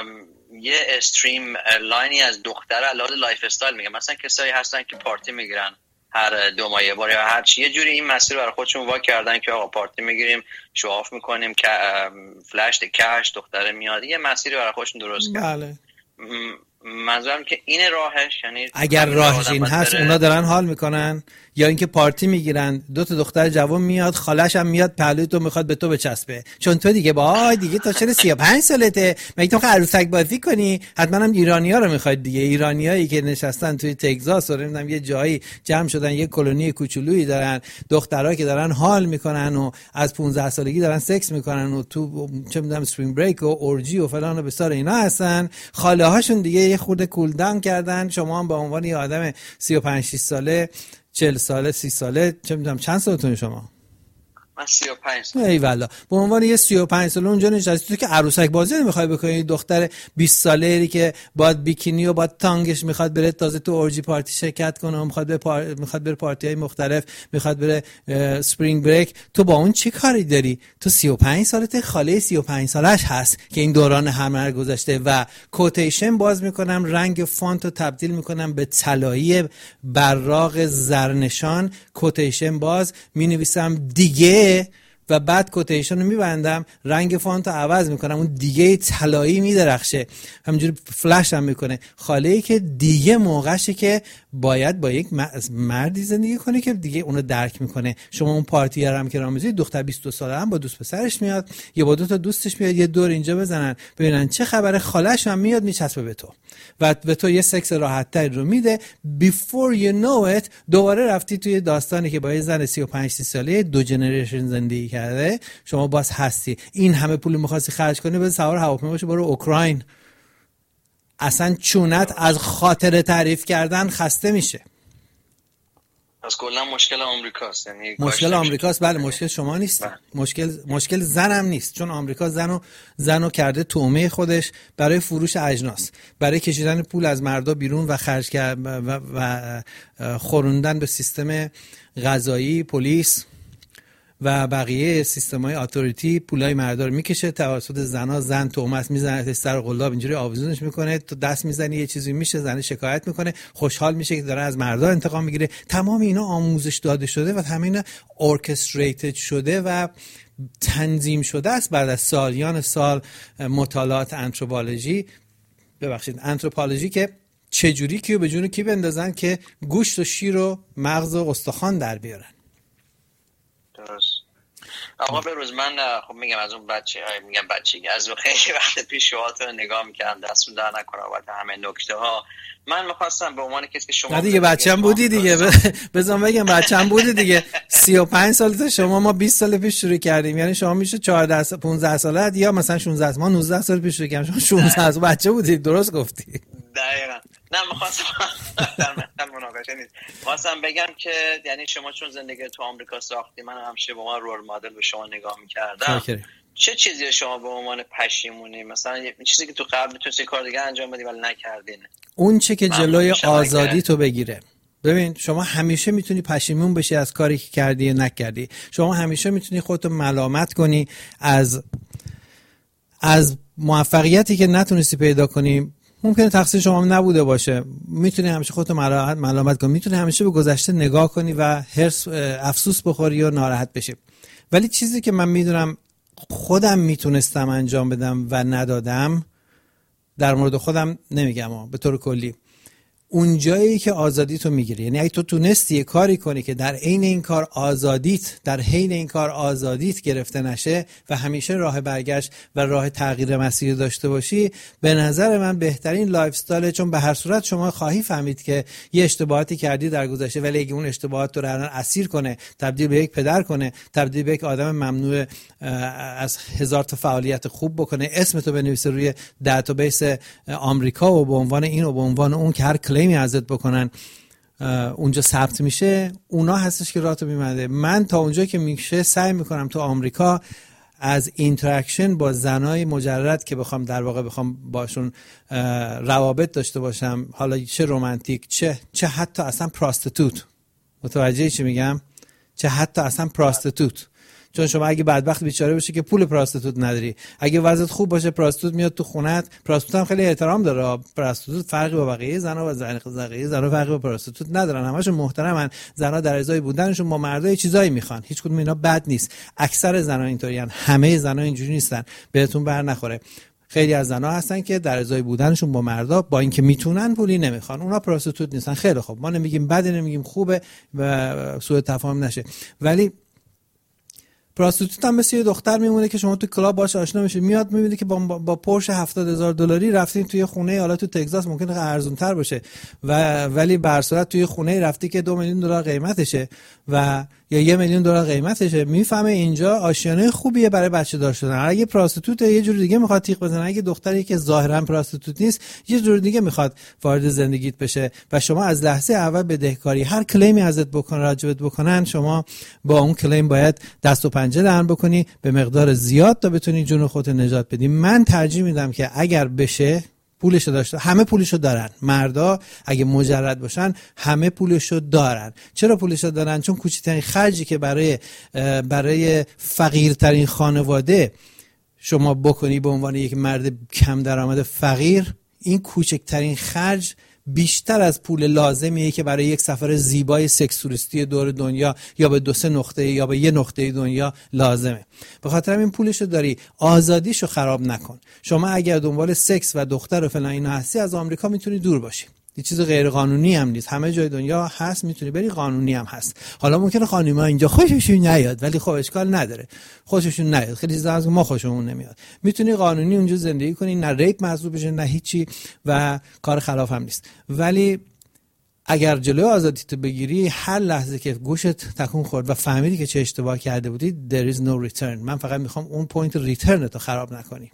یه استریم لاینی از دختر علاوه لایف استایل میگم. مثلا کسایی هستن که پارتی میگیرن هر 2 ماه یه بار یا هر چی، یه جوری این مسیر برای خودشون وا کردن که آقا پارتی میگیریم، شواف میکنیم، که فلش کش دختره میاد، یه مسیری برای خودشون درست کردن. بله. منظورم که این راهش، یعنی اگر راهش این هست اونا دارن حال میکنن، یا اینکه پارتی میگیرن 2 تا دختر جوان میاد، خالش هم میاد پهلوی تو میخواد به تو بچسبه، چون تو دیگه با دیگه تا چه 35 سالته مگه تو عروسک بازی کنی؟ حتما هم ایرانی‌ها رو میخواد دیگه، ایرانیایی که نشستن توی تگزاس و نمیدونم یه جایی جمع شدن یه کلونی کوچولویی دارن، دخترها که دارن حال میکنن و از 15 سالگی دارن سکس میکنن و تو چه میدونم اسپرینگ بریک و اورجی و فلان و بسار اینا هستن، خاله هاشون دیگه یه خورده کول داون کردن. شما هم به عنوان یه آدم 35-6 ساله 40 ساله 30 ساله چه میدونم چند سالتون شما؟ من 35 سال. ای والا به عنوان یه 35 ساله اونجا نشستی تو که عروسک بازی نمیخوای بکنی، دختر 20 ساله‌ای که باید بیکینی و باید تانگش میخواد بره تازه تو اورجی پارتی شرکت کنه، میخواد بره پارتی‌های مختلف، میخواد بره اسپرینگ بریک، تو با اون چی کاری داری؟ تو 35 سالته، خاله 35 سالش هست که این دوران همه گذشته و کوتیشن باز میکنم، رنگ فونت رو تبدیل میکنم به طلایی براق زرنشان، کوتیشن باز مینویسم دیگه و بعد کوتیشن رو میبندم، رنگ فونت رو عوض میکنم، اون دیگه طلایی میدرخشه، همینجوری فلش هم میکنه. خاله که دیگه موقعشه که باید با یک مردی زندگی کنه که دیگه اونو درک میکنه. شما اون پارتی هم که راه میذارید، دختر 22 ساله هم با دوست پسرش میاد یا با دو تا دوستش میاد، یه دور اینجا بزنن ببینن چه خبره، خاله‌ش هم میاد میچسبه به تو و به تو یه سکس راحت‌تر رو میده. before you know it دوباره رفتی توی داستانی که با یه زن 35 ساله دو جنریشن زندگی کرده، شما باز هستی. این همه پول می‌خواستی خرج کنی به سوار هواپیما باشی برو اوکراین. اصلا چونت از خاطر تعریف کردن خسته میشه. از کلا مشکل آمریکاست، یعنی مشکل آمریکاست. بله مشکل شما نیست. مشکل زنم نیست، چون آمریکا زنو کرده تومه خودش برای فروش اجناس، برای کشیدن پول از مردا بیرون و خرج و خوروندن به سیستم قضایی، پلیس و بقیه سیستم‌های اتوریتی. پولای مردا رو میکشه توسط زن تهمت میزنه، سر قلاب اینجوری آویزونش میکنه، تو دست میزنی یه چیزی میشه، زن شکایت میکنه، خوشحال میشه که داره از مردا انتقام میگیره. تمام اینا آموزش داده شده و همین ارکستریتد شده و تنظیم شده است بعد از سالیان سال مطالعات آنتروپولوژی که چجوری کیو به جون کی بندازن که گوشت و شیر و مغز و استخوان در بیارن. آقا بروز من خب میگم از اون بچگی از خیلی وقت پیش شوهات رو نگاه میکردم، دستون در نکنه و همه نکته ها. من میخواستم به عنوان کسی که شما دیگه بچه‌م بودی دیگه بذار بگم بچه‌م بودی دیگه 35 سالته شما، ما 20 سال پیش شروع کردیم، یعنی شما میشه 14 15 سالت یا مثلا 16 سال، ما 19 سال پیش شروع کردیم، شما 16 سال بچه بودی. درست گفتی. دقیقاً. نه میخواستم در مناقشه نیست، میخواستم بگم که یعنی شما چون زندگی تو آمریکا ساختی، من همیشه به عنوان رول مدل به شما نگاه میکردم. چه چیزی شما به عنوان پشیمونی، مثلا یه چیزی که تو قبل میتونستی کار دیگه انجام بدی ولی نکردین؟ اون چه که جلوی آزادی تو بگیره. ببین شما همیشه میتونی پشیمون بشی از کاری که کردی یا نکردی. شما همیشه میتونی خودتو ملامت کنی از موفقیتی که نتونستی پیدا کنی. ممکنه تقصیر شما نبوده باشه، میتونی همیشه خودتو ملامت کنی، میتونی همیشه به گذشته نگاه کنی و افسوس بخوری یا ناراحت بشی. ولی چیزی که من میدونم خودم میتونستم انجام بدم و ندادم، در مورد خودم نمیگم به طور کلی، اون جایی که آزادی تو میگیری، یعنی اگه تو تونستی کاری کنی که در حین این کار آزادیت گرفته نشه و همیشه راه برگشت و راه تغییر مسیر داشته باشی، به نظر من بهترین لایف استایل. چون به هر صورت شما خواهی فهمید که یه اشتباهاتی کردی در گذشته، ولی اگه اون اشتباهات تو رو اسیر کنه، تبدیل به یک پدر کنه، تبدیل به یک آدم ممنوع از هزار تا فعالیت خوب بکنه، اسمتو بنویسه روی دیتابیس آمریکا و به عنوان این و به عنوان اون که هر کلیمی ازت بکنن اونجا ثبت میشه، اونا هستش که راهتو میبنده. من تا اونجا که میشه سعی میکنم تو آمریکا از اینتراکشن با زنای مجرد که بخوام باشون روابط داشته باشم، حالا چه رمانتیک چه حتی اصلا پراستیتوت، متوجه چی میگم؟ چه حتی اصلا پراستیتوت. چون شما اگه بدبخت بیچاره باشی که پول پراستیتوت نداری، اگه وضعیت خوب باشه پراستیتوت میاد تو خونت. پراستیتوت هم خیلی احترام داره، پراستیتوت فرقی با بقیه زنا و بقیه زنا فرقی با پراستیتوت ندارن، همشون محترمن. زنا در ازای بودنشون با مردای چیزایی میخوان، هیچ کدوم اینا بد نیست. اکثر زنا اینطورین، همه زنا اینجوری نیستن، بهتون بر نخوره. خیلی از زنا هستن که در ازای بودنشون با مردا با اینکه میتونن پولی نمیخوان، اونا پراستیتوت نیستن. خیلی خوب، ما نمیگیم بده، نمیگیم خوبه و سوء تفاهم نشه، ولی پراستیتوت هم مثل یه دختر میمونه که شما تو کلاب باش آشنا میشی، میاد میبینی که با پورش $70,000 رفتین توی خونه، حالا تو تگزاس ممکنه ارزان‌تر باشه ولی به هر صورت توی خونه رفتی که $2 میلیون قیمتشه و یا $1 میلیون قیمتشه، میفهمه اینجا آشیانه خوبیه برای بچه دار شدن. اگه پراستیتوت یه جور دیگه میخواد تیغ بزنه، اگه دختری که ظاهرا پراستیتوت نیست یه جور دیگه میخواد وارد زندگیت بشه و شما از لحظه اول بدهکاری. هر کلیمی ازت بکنن، راجبت بکنن، شما با اون کلیم باید دست و پنجه نرم بکنی به مقدار زیاد تا بتونی جون خودت نجات بدی. من ترجیح میدم که اگر بشه پولشو داشته، همه پولشو دارن. مردا اگه مجرد باشن همه پولشو دارن. چرا پولشو دارن؟ چون کوچکترین خرجی که برای فقیرترین خانواده شما بکنی به عنوان یک مرد کم درآمد فقیر، این کوچکترین خرج بیشتر از پول لازمیه که برای یک سفر زیبای سکس توریستی دور دنیا یا به 2-3 نقطه یا به 1 نقطه دنیا لازمه. به خاطر این پولشو داری، آزادیشو خراب نکن. شما اگر دنبال سکس و دختر و فلان اینا هستی، از آمریکا میتونی دور باشی. یه چیز غیر قانونی هم نیست، همه جای دنیا هست، میتونی بری، قانونی هم هست. حالا ممکنه خانم‌ها اینجا خوششون نیاد، ولی خب اشکال نداره، خوششون نیاد، خیلی چیزا از ما خوشمون نمیاد، میتونی قانونی اونجا زندگی کنی، نه ریپ محسوب بشه نه هیچی و کار خلاف هم نیست. ولی اگر جلوی آزادیتو بگیری، هر لحظه که گوشت تکون خورد و فهمیدی که چه اشتباه کرده بودی، there is no return. من فقط میخوام اون پوینت ریترنتو خراب نکنی.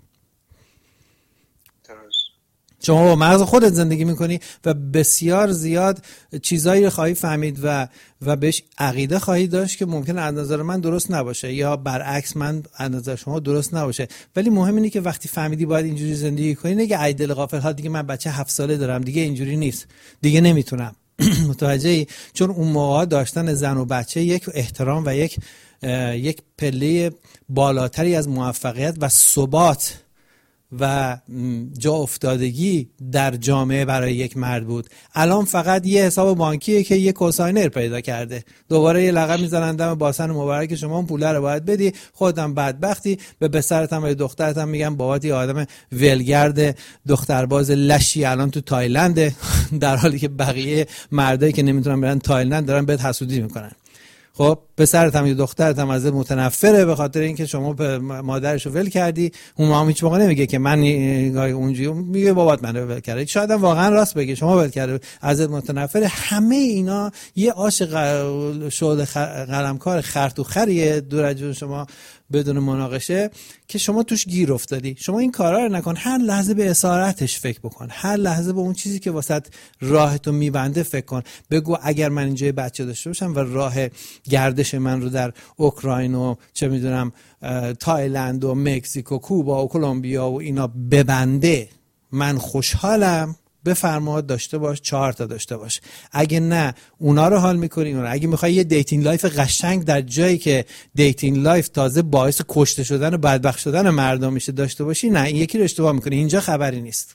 شما با مغز خودت زندگی میکنی و بسیار زیاد چیزایی رو خواهی فهمید و بهش عقیده خواهی داشت که ممکنه از نظر من درست نباشه یا برعکس من از نظر شما درست نباشه. ولی مهم اینه که وقتی فهمیدی باید اینجوری زندگی کنی، نگه ای دل غافل ها دیگه من بچه 7 ساله دارم، دیگه اینجوری نیست، دیگه نمیتونم. متوجهی؟ چون اون موقع داشتن زن و بچه یک احترام و یک پله بالاتری از موفقیت و ثبات و جا افتادگی در جامعه برای یک مرد بود. الان فقط یه حساب بانکیه که یه کوساینر پیدا کرده، دوباره یه لقب میزنن دم باسن مبارک شما اون پوله رو باید بدی، خودت بدبختی، به پسرت هم و دخترت هم میگن بابات یه آدم ولگرد دخترباز لشی الان تو تایلند، در حالی که بقیه مردایی که نمیتونن برن تایلند دارن بهت حسودی میکنن. خب پسرت هم یا دخترت هم ازت متنفره به خاطر اینکه شما مادرشو ول کردی. اون هم هیچ موقع نمیگه که من اونجوری، میگه بابات منو ول کرده. شاید هم واقعا راست بگه شما ول کرده، ازت متنفره. همه اینا یه آش شعله قلمکار خرطوخریه دور از جون شما بدون مناقشه که شما توش گیر افتادی. شما این کارا رو نکن، هر لحظه به اسارتش فکر بکن، هر لحظه به اون چیزی که واسط راهتو میبنده فکر کن. بگو اگر من اینجا بچه داشته باشم و راه گردش من رو در اوکراین و چه میدونم تایلند و مکزیک و کوبا و کلمبیا و اینا ببنده، من خوشحالم. بفرما داشته باش، 4 تا داشته باش. اگه نه اونا رو حال میکنی، اگه میخوای یه دیتینگ لایف قشنگ در جایی که دیتینگ لایف تازه باعث کشته شدن و بدبخت شدن مردم میشه داشته باشی، نه، این یکی رو اشتباه میکنی. اینجا خبری نیست.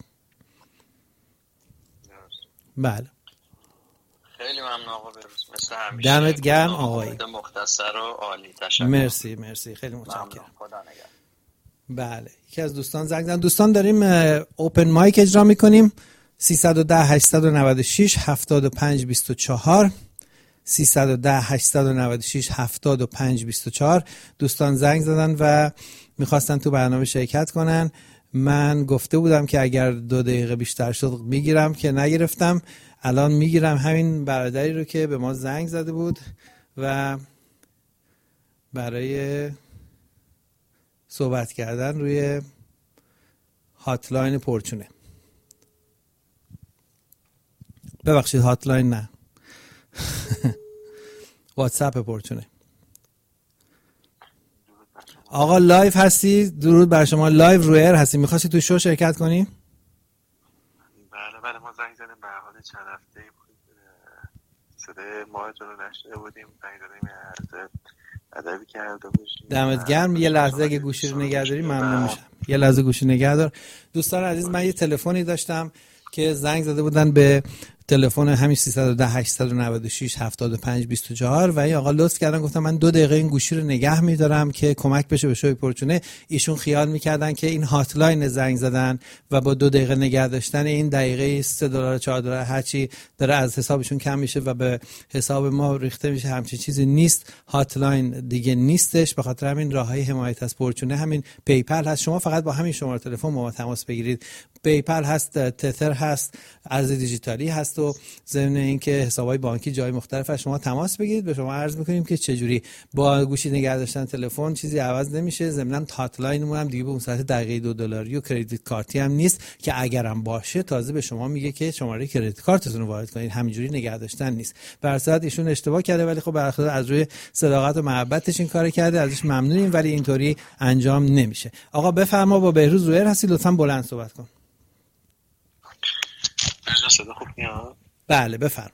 بله، خیلی ممنون آقا بروز، مثل همیشه. دمت گرم آقای مختصر و عالی، تشکر. مرسی خیلی متشکرم. بله، یکی از دوستان زنگ زدن. دوستان داریم اوپن مایک اجرا میکنیم. 310 896 75 24 310 896 75 24. دوستان زنگ زدن و میخواستن تو برنامه شرکت کنن. من گفته بودم که اگر 2 دقیقه بیشتر شد میگیرم، که نگرفتم. الان میگیرم همین برادری رو که به ما زنگ زده بود و برای صحبت کردن روی هاتلاین پرچونه. ببخشید هاتلاین نه، واتساپ پرچونه. آقا لایف هستی؟ درود بر شما، لایو روی ایر هستی. میخواستی تو شو شرکت کنی؟ بله ما زنگ زدیم به حال چند هفته بود، صدای ماهتون رو نشنیده بودیم، زنگ زدیم از ادبی کرده باشیم. دمت گرم. یه لحظه اگه گوشی رو نگهداری ممنون میشم. یه لحظه گوشی نگهدار. دوستان عزیز، من یه تلفنی داشتم که زنگ زده بودن به تلفن همین 310 896 75 24 و این آقا لطف کردن گفتن من 2 دقیقه این گوشی رو نگه می‌دارم که کمک بشه به شوی پرچونه. ایشون خیال می‌کردن که این هاتلاین زنگ زدن و با 2 دقیقه نگه داشتن این دقیقه $3 $4 هرچی داره از حسابشون کم میشه و به حساب ما ریخته میشه. همچین چیزی نیست. هاتلاین دیگه نیستش. به خاطر همین راههای حمایت از پرچونه همین پیپل هست. شما فقط با همین شماره تلفن با ما تماس بگیرید. پیپل هست، تتر هست، ارز دیجیتالی هست و ضمن اینکه حساب‌های بانکی جای مختلف از شما تماس بگیرید. به شما عرض می‌کنیم که چجوری با گوشی نگه داشتن تلفن چیزی عوض نمیشه. ضمن هاتلاینمون هم دیگه به اون صورت دقیقه $2 و کردیت کارتی هم نیست که اگرم باشه تازه به شما میگه که شماره کردیت کارتتون رو وارد کنید. همینجوری نگه داشتن نیست. به هر صورت ایشون اشتباه کرده، ولی خب برخلاف از روی صداقت و محبتش این کارو کرده، ازش ممنونیم، ولی اینطوری انجام نمیشه. آقا بفرما، با بهروز رویر هستی، لطفاً بلند صحبت کن. صدا خوب میاد؟ بله بفرما.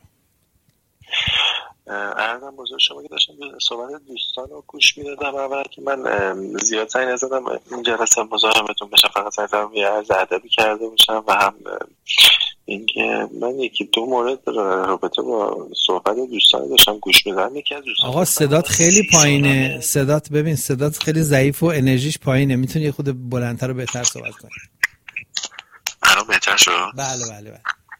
عرضم بزرگ شما که داشتم صحبت دوستان رو گوش میدادم. اول که من زیاد سعی نزدم این جلسه مزاحمتون بشم، فقط سعی کردم یه عرض ادبی کرده باشم و هم اینکه من یکی دو مورد رابطه با صحبت دوستان داشتم گوش میدم. یکی از دوستان آقا صدات خیلی پایینه، صدات خیلی ضعیف و انرژیش پایینه، میتونی یه خود بلندتر و بهتر صحبت کنی؟ الان بهتر شد؟ بله.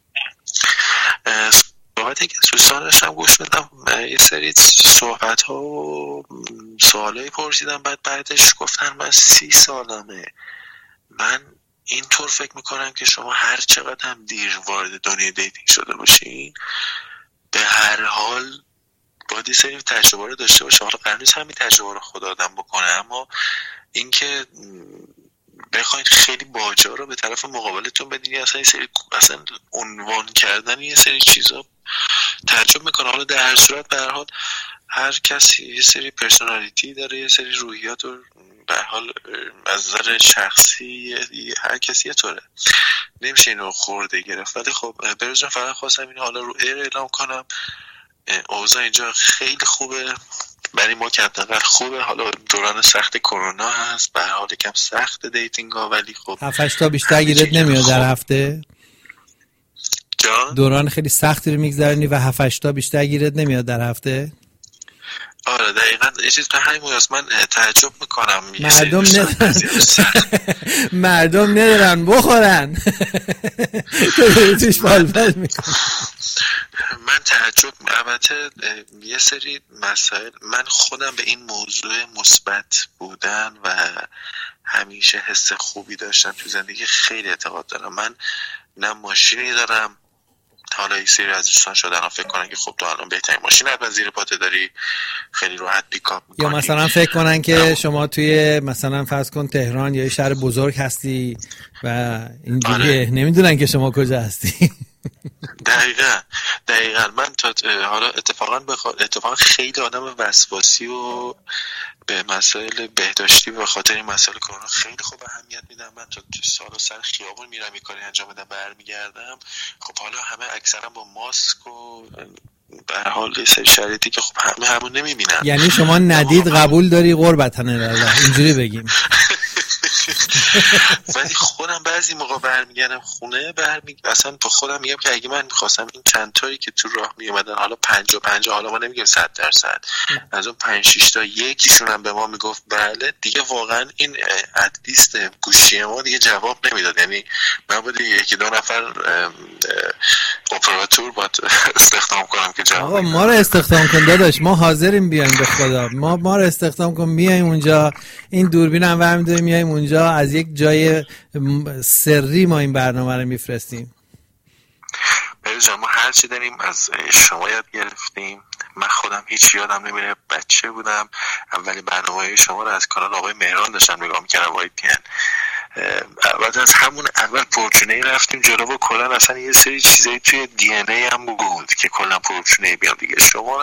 صحبتی که دوستان داشتم گوش میدم، یه سری صحبت ها و سوالایی پرسیدم، بعدش گفتن من 30 سالمه. من اینطور فکر میکنم که شما هر چقدر هم دیر وارد دنیای دیتینگ شده باشین، به هر حال باید یه سری تجربه رو داشته باشه. حالا قرار نیست همین تجربه رو خود آدم بکنه، اما اینکه بخواید خیلی باجا رو به طرف مقابلتون بدین، اصلا عنوان کردن یه سری چیزا تعجب میکنه. حالا در هر صورت به هر حال هر کسی یه سری پرسونالیتی داره، یه سری روحیات و به هر حال از نظر شخصی هر کسی یه طوره، نمیشه اینو خورده گرفت. ولی خب بروز جان فقط خواستم اینو حالا رو ایر اعلام کنم، اوضاع اینجا خیلی خوبه برای ما که حداقل خوبه. حالا دوران سخت کرونا هست، به هر حال یکم سخت دیتینگ ها، ولی خب 7-8 تا بیشتر گیرت نمیاد در هفته؟ جان دوران خیلی سختی رو میگذرونی و 7-8 تا بیشتر گیرت نمیاد در هفته؟ آره دقیقاً. یه چیز به همین موضوع من تعجب میکنم، مردم ندارن بخورن توش بالبال میکنم. من تعجب، البته یه سری مسائل، من خودم به این موضوع مثبت بودن و همیشه حس خوبی داشتم تو زندگی خیلی اعتقاد دارم. من نه ماشینی دارم، حالا یک سری از دوستان شدن فکر کنن که خب تو الان بهترین ماشین حتما زیر پاته داری، خیلی راحت پیکاپ میکنی، یا مثلا فکر کنن که شما توی مثلا فرض کن تهران یا شهر بزرگ هستی و اینجوریه. نمیدونن که شما کجا هستی. دقیقاً. من حالا اتفاقا خیلی آدم وسواسی و به مسائل بهداشتی به خاطر این مسائل کرونا خیلی خوب اهمیت میدم. من تا سال سر خیابون میرم، این کاری انجام بدم برمیگردم. خب حالا همه اکثرا با ماسک و به هر حال یه سری شرایطی که خب همون نمیبینن. یعنی شما ندید قبول داری قربتن الله، اینجوری بگیم. ولی خودم بعضی موقع برمیگردم خونه، اصلا با خودم میگم که اگه من میخواستم این چند تایی که تو راه میومدن، حالا 50 حالا ما نمیگیم 100%، از اون 5-6 تا یکیشون هم به ما میگفت بله، دیگه واقعا این ادلیست گوشی ما دیگه جواب نمیداد. یعنی من باید 1-2 نفر اپراتور باید استخدام کنم که جواب. آقا ما رو استخدام کن داداش، ما حاضریم بیایم به خدا، ما رو استخدام کن، میایم اونجا، این دوربین هم برمی‌داریم میایم اونجا، از یک جای سری ما این برنامه رو میفرستیم. بروز جان ما هر چی داریم از شما یاد گرفتیم. من خودم هیچ یادم نمیره، بچه بودم اولین برنامه‌های شما رو از کانال آقای مهران داشتم نگاه می‌کردم، YTN. بعد از همون اول پورچونه رفتیم جلو و کلا اصلا یه سری چیزایی توی دی ان ای هم بود که کلا پورچونه بیام دیگه. شما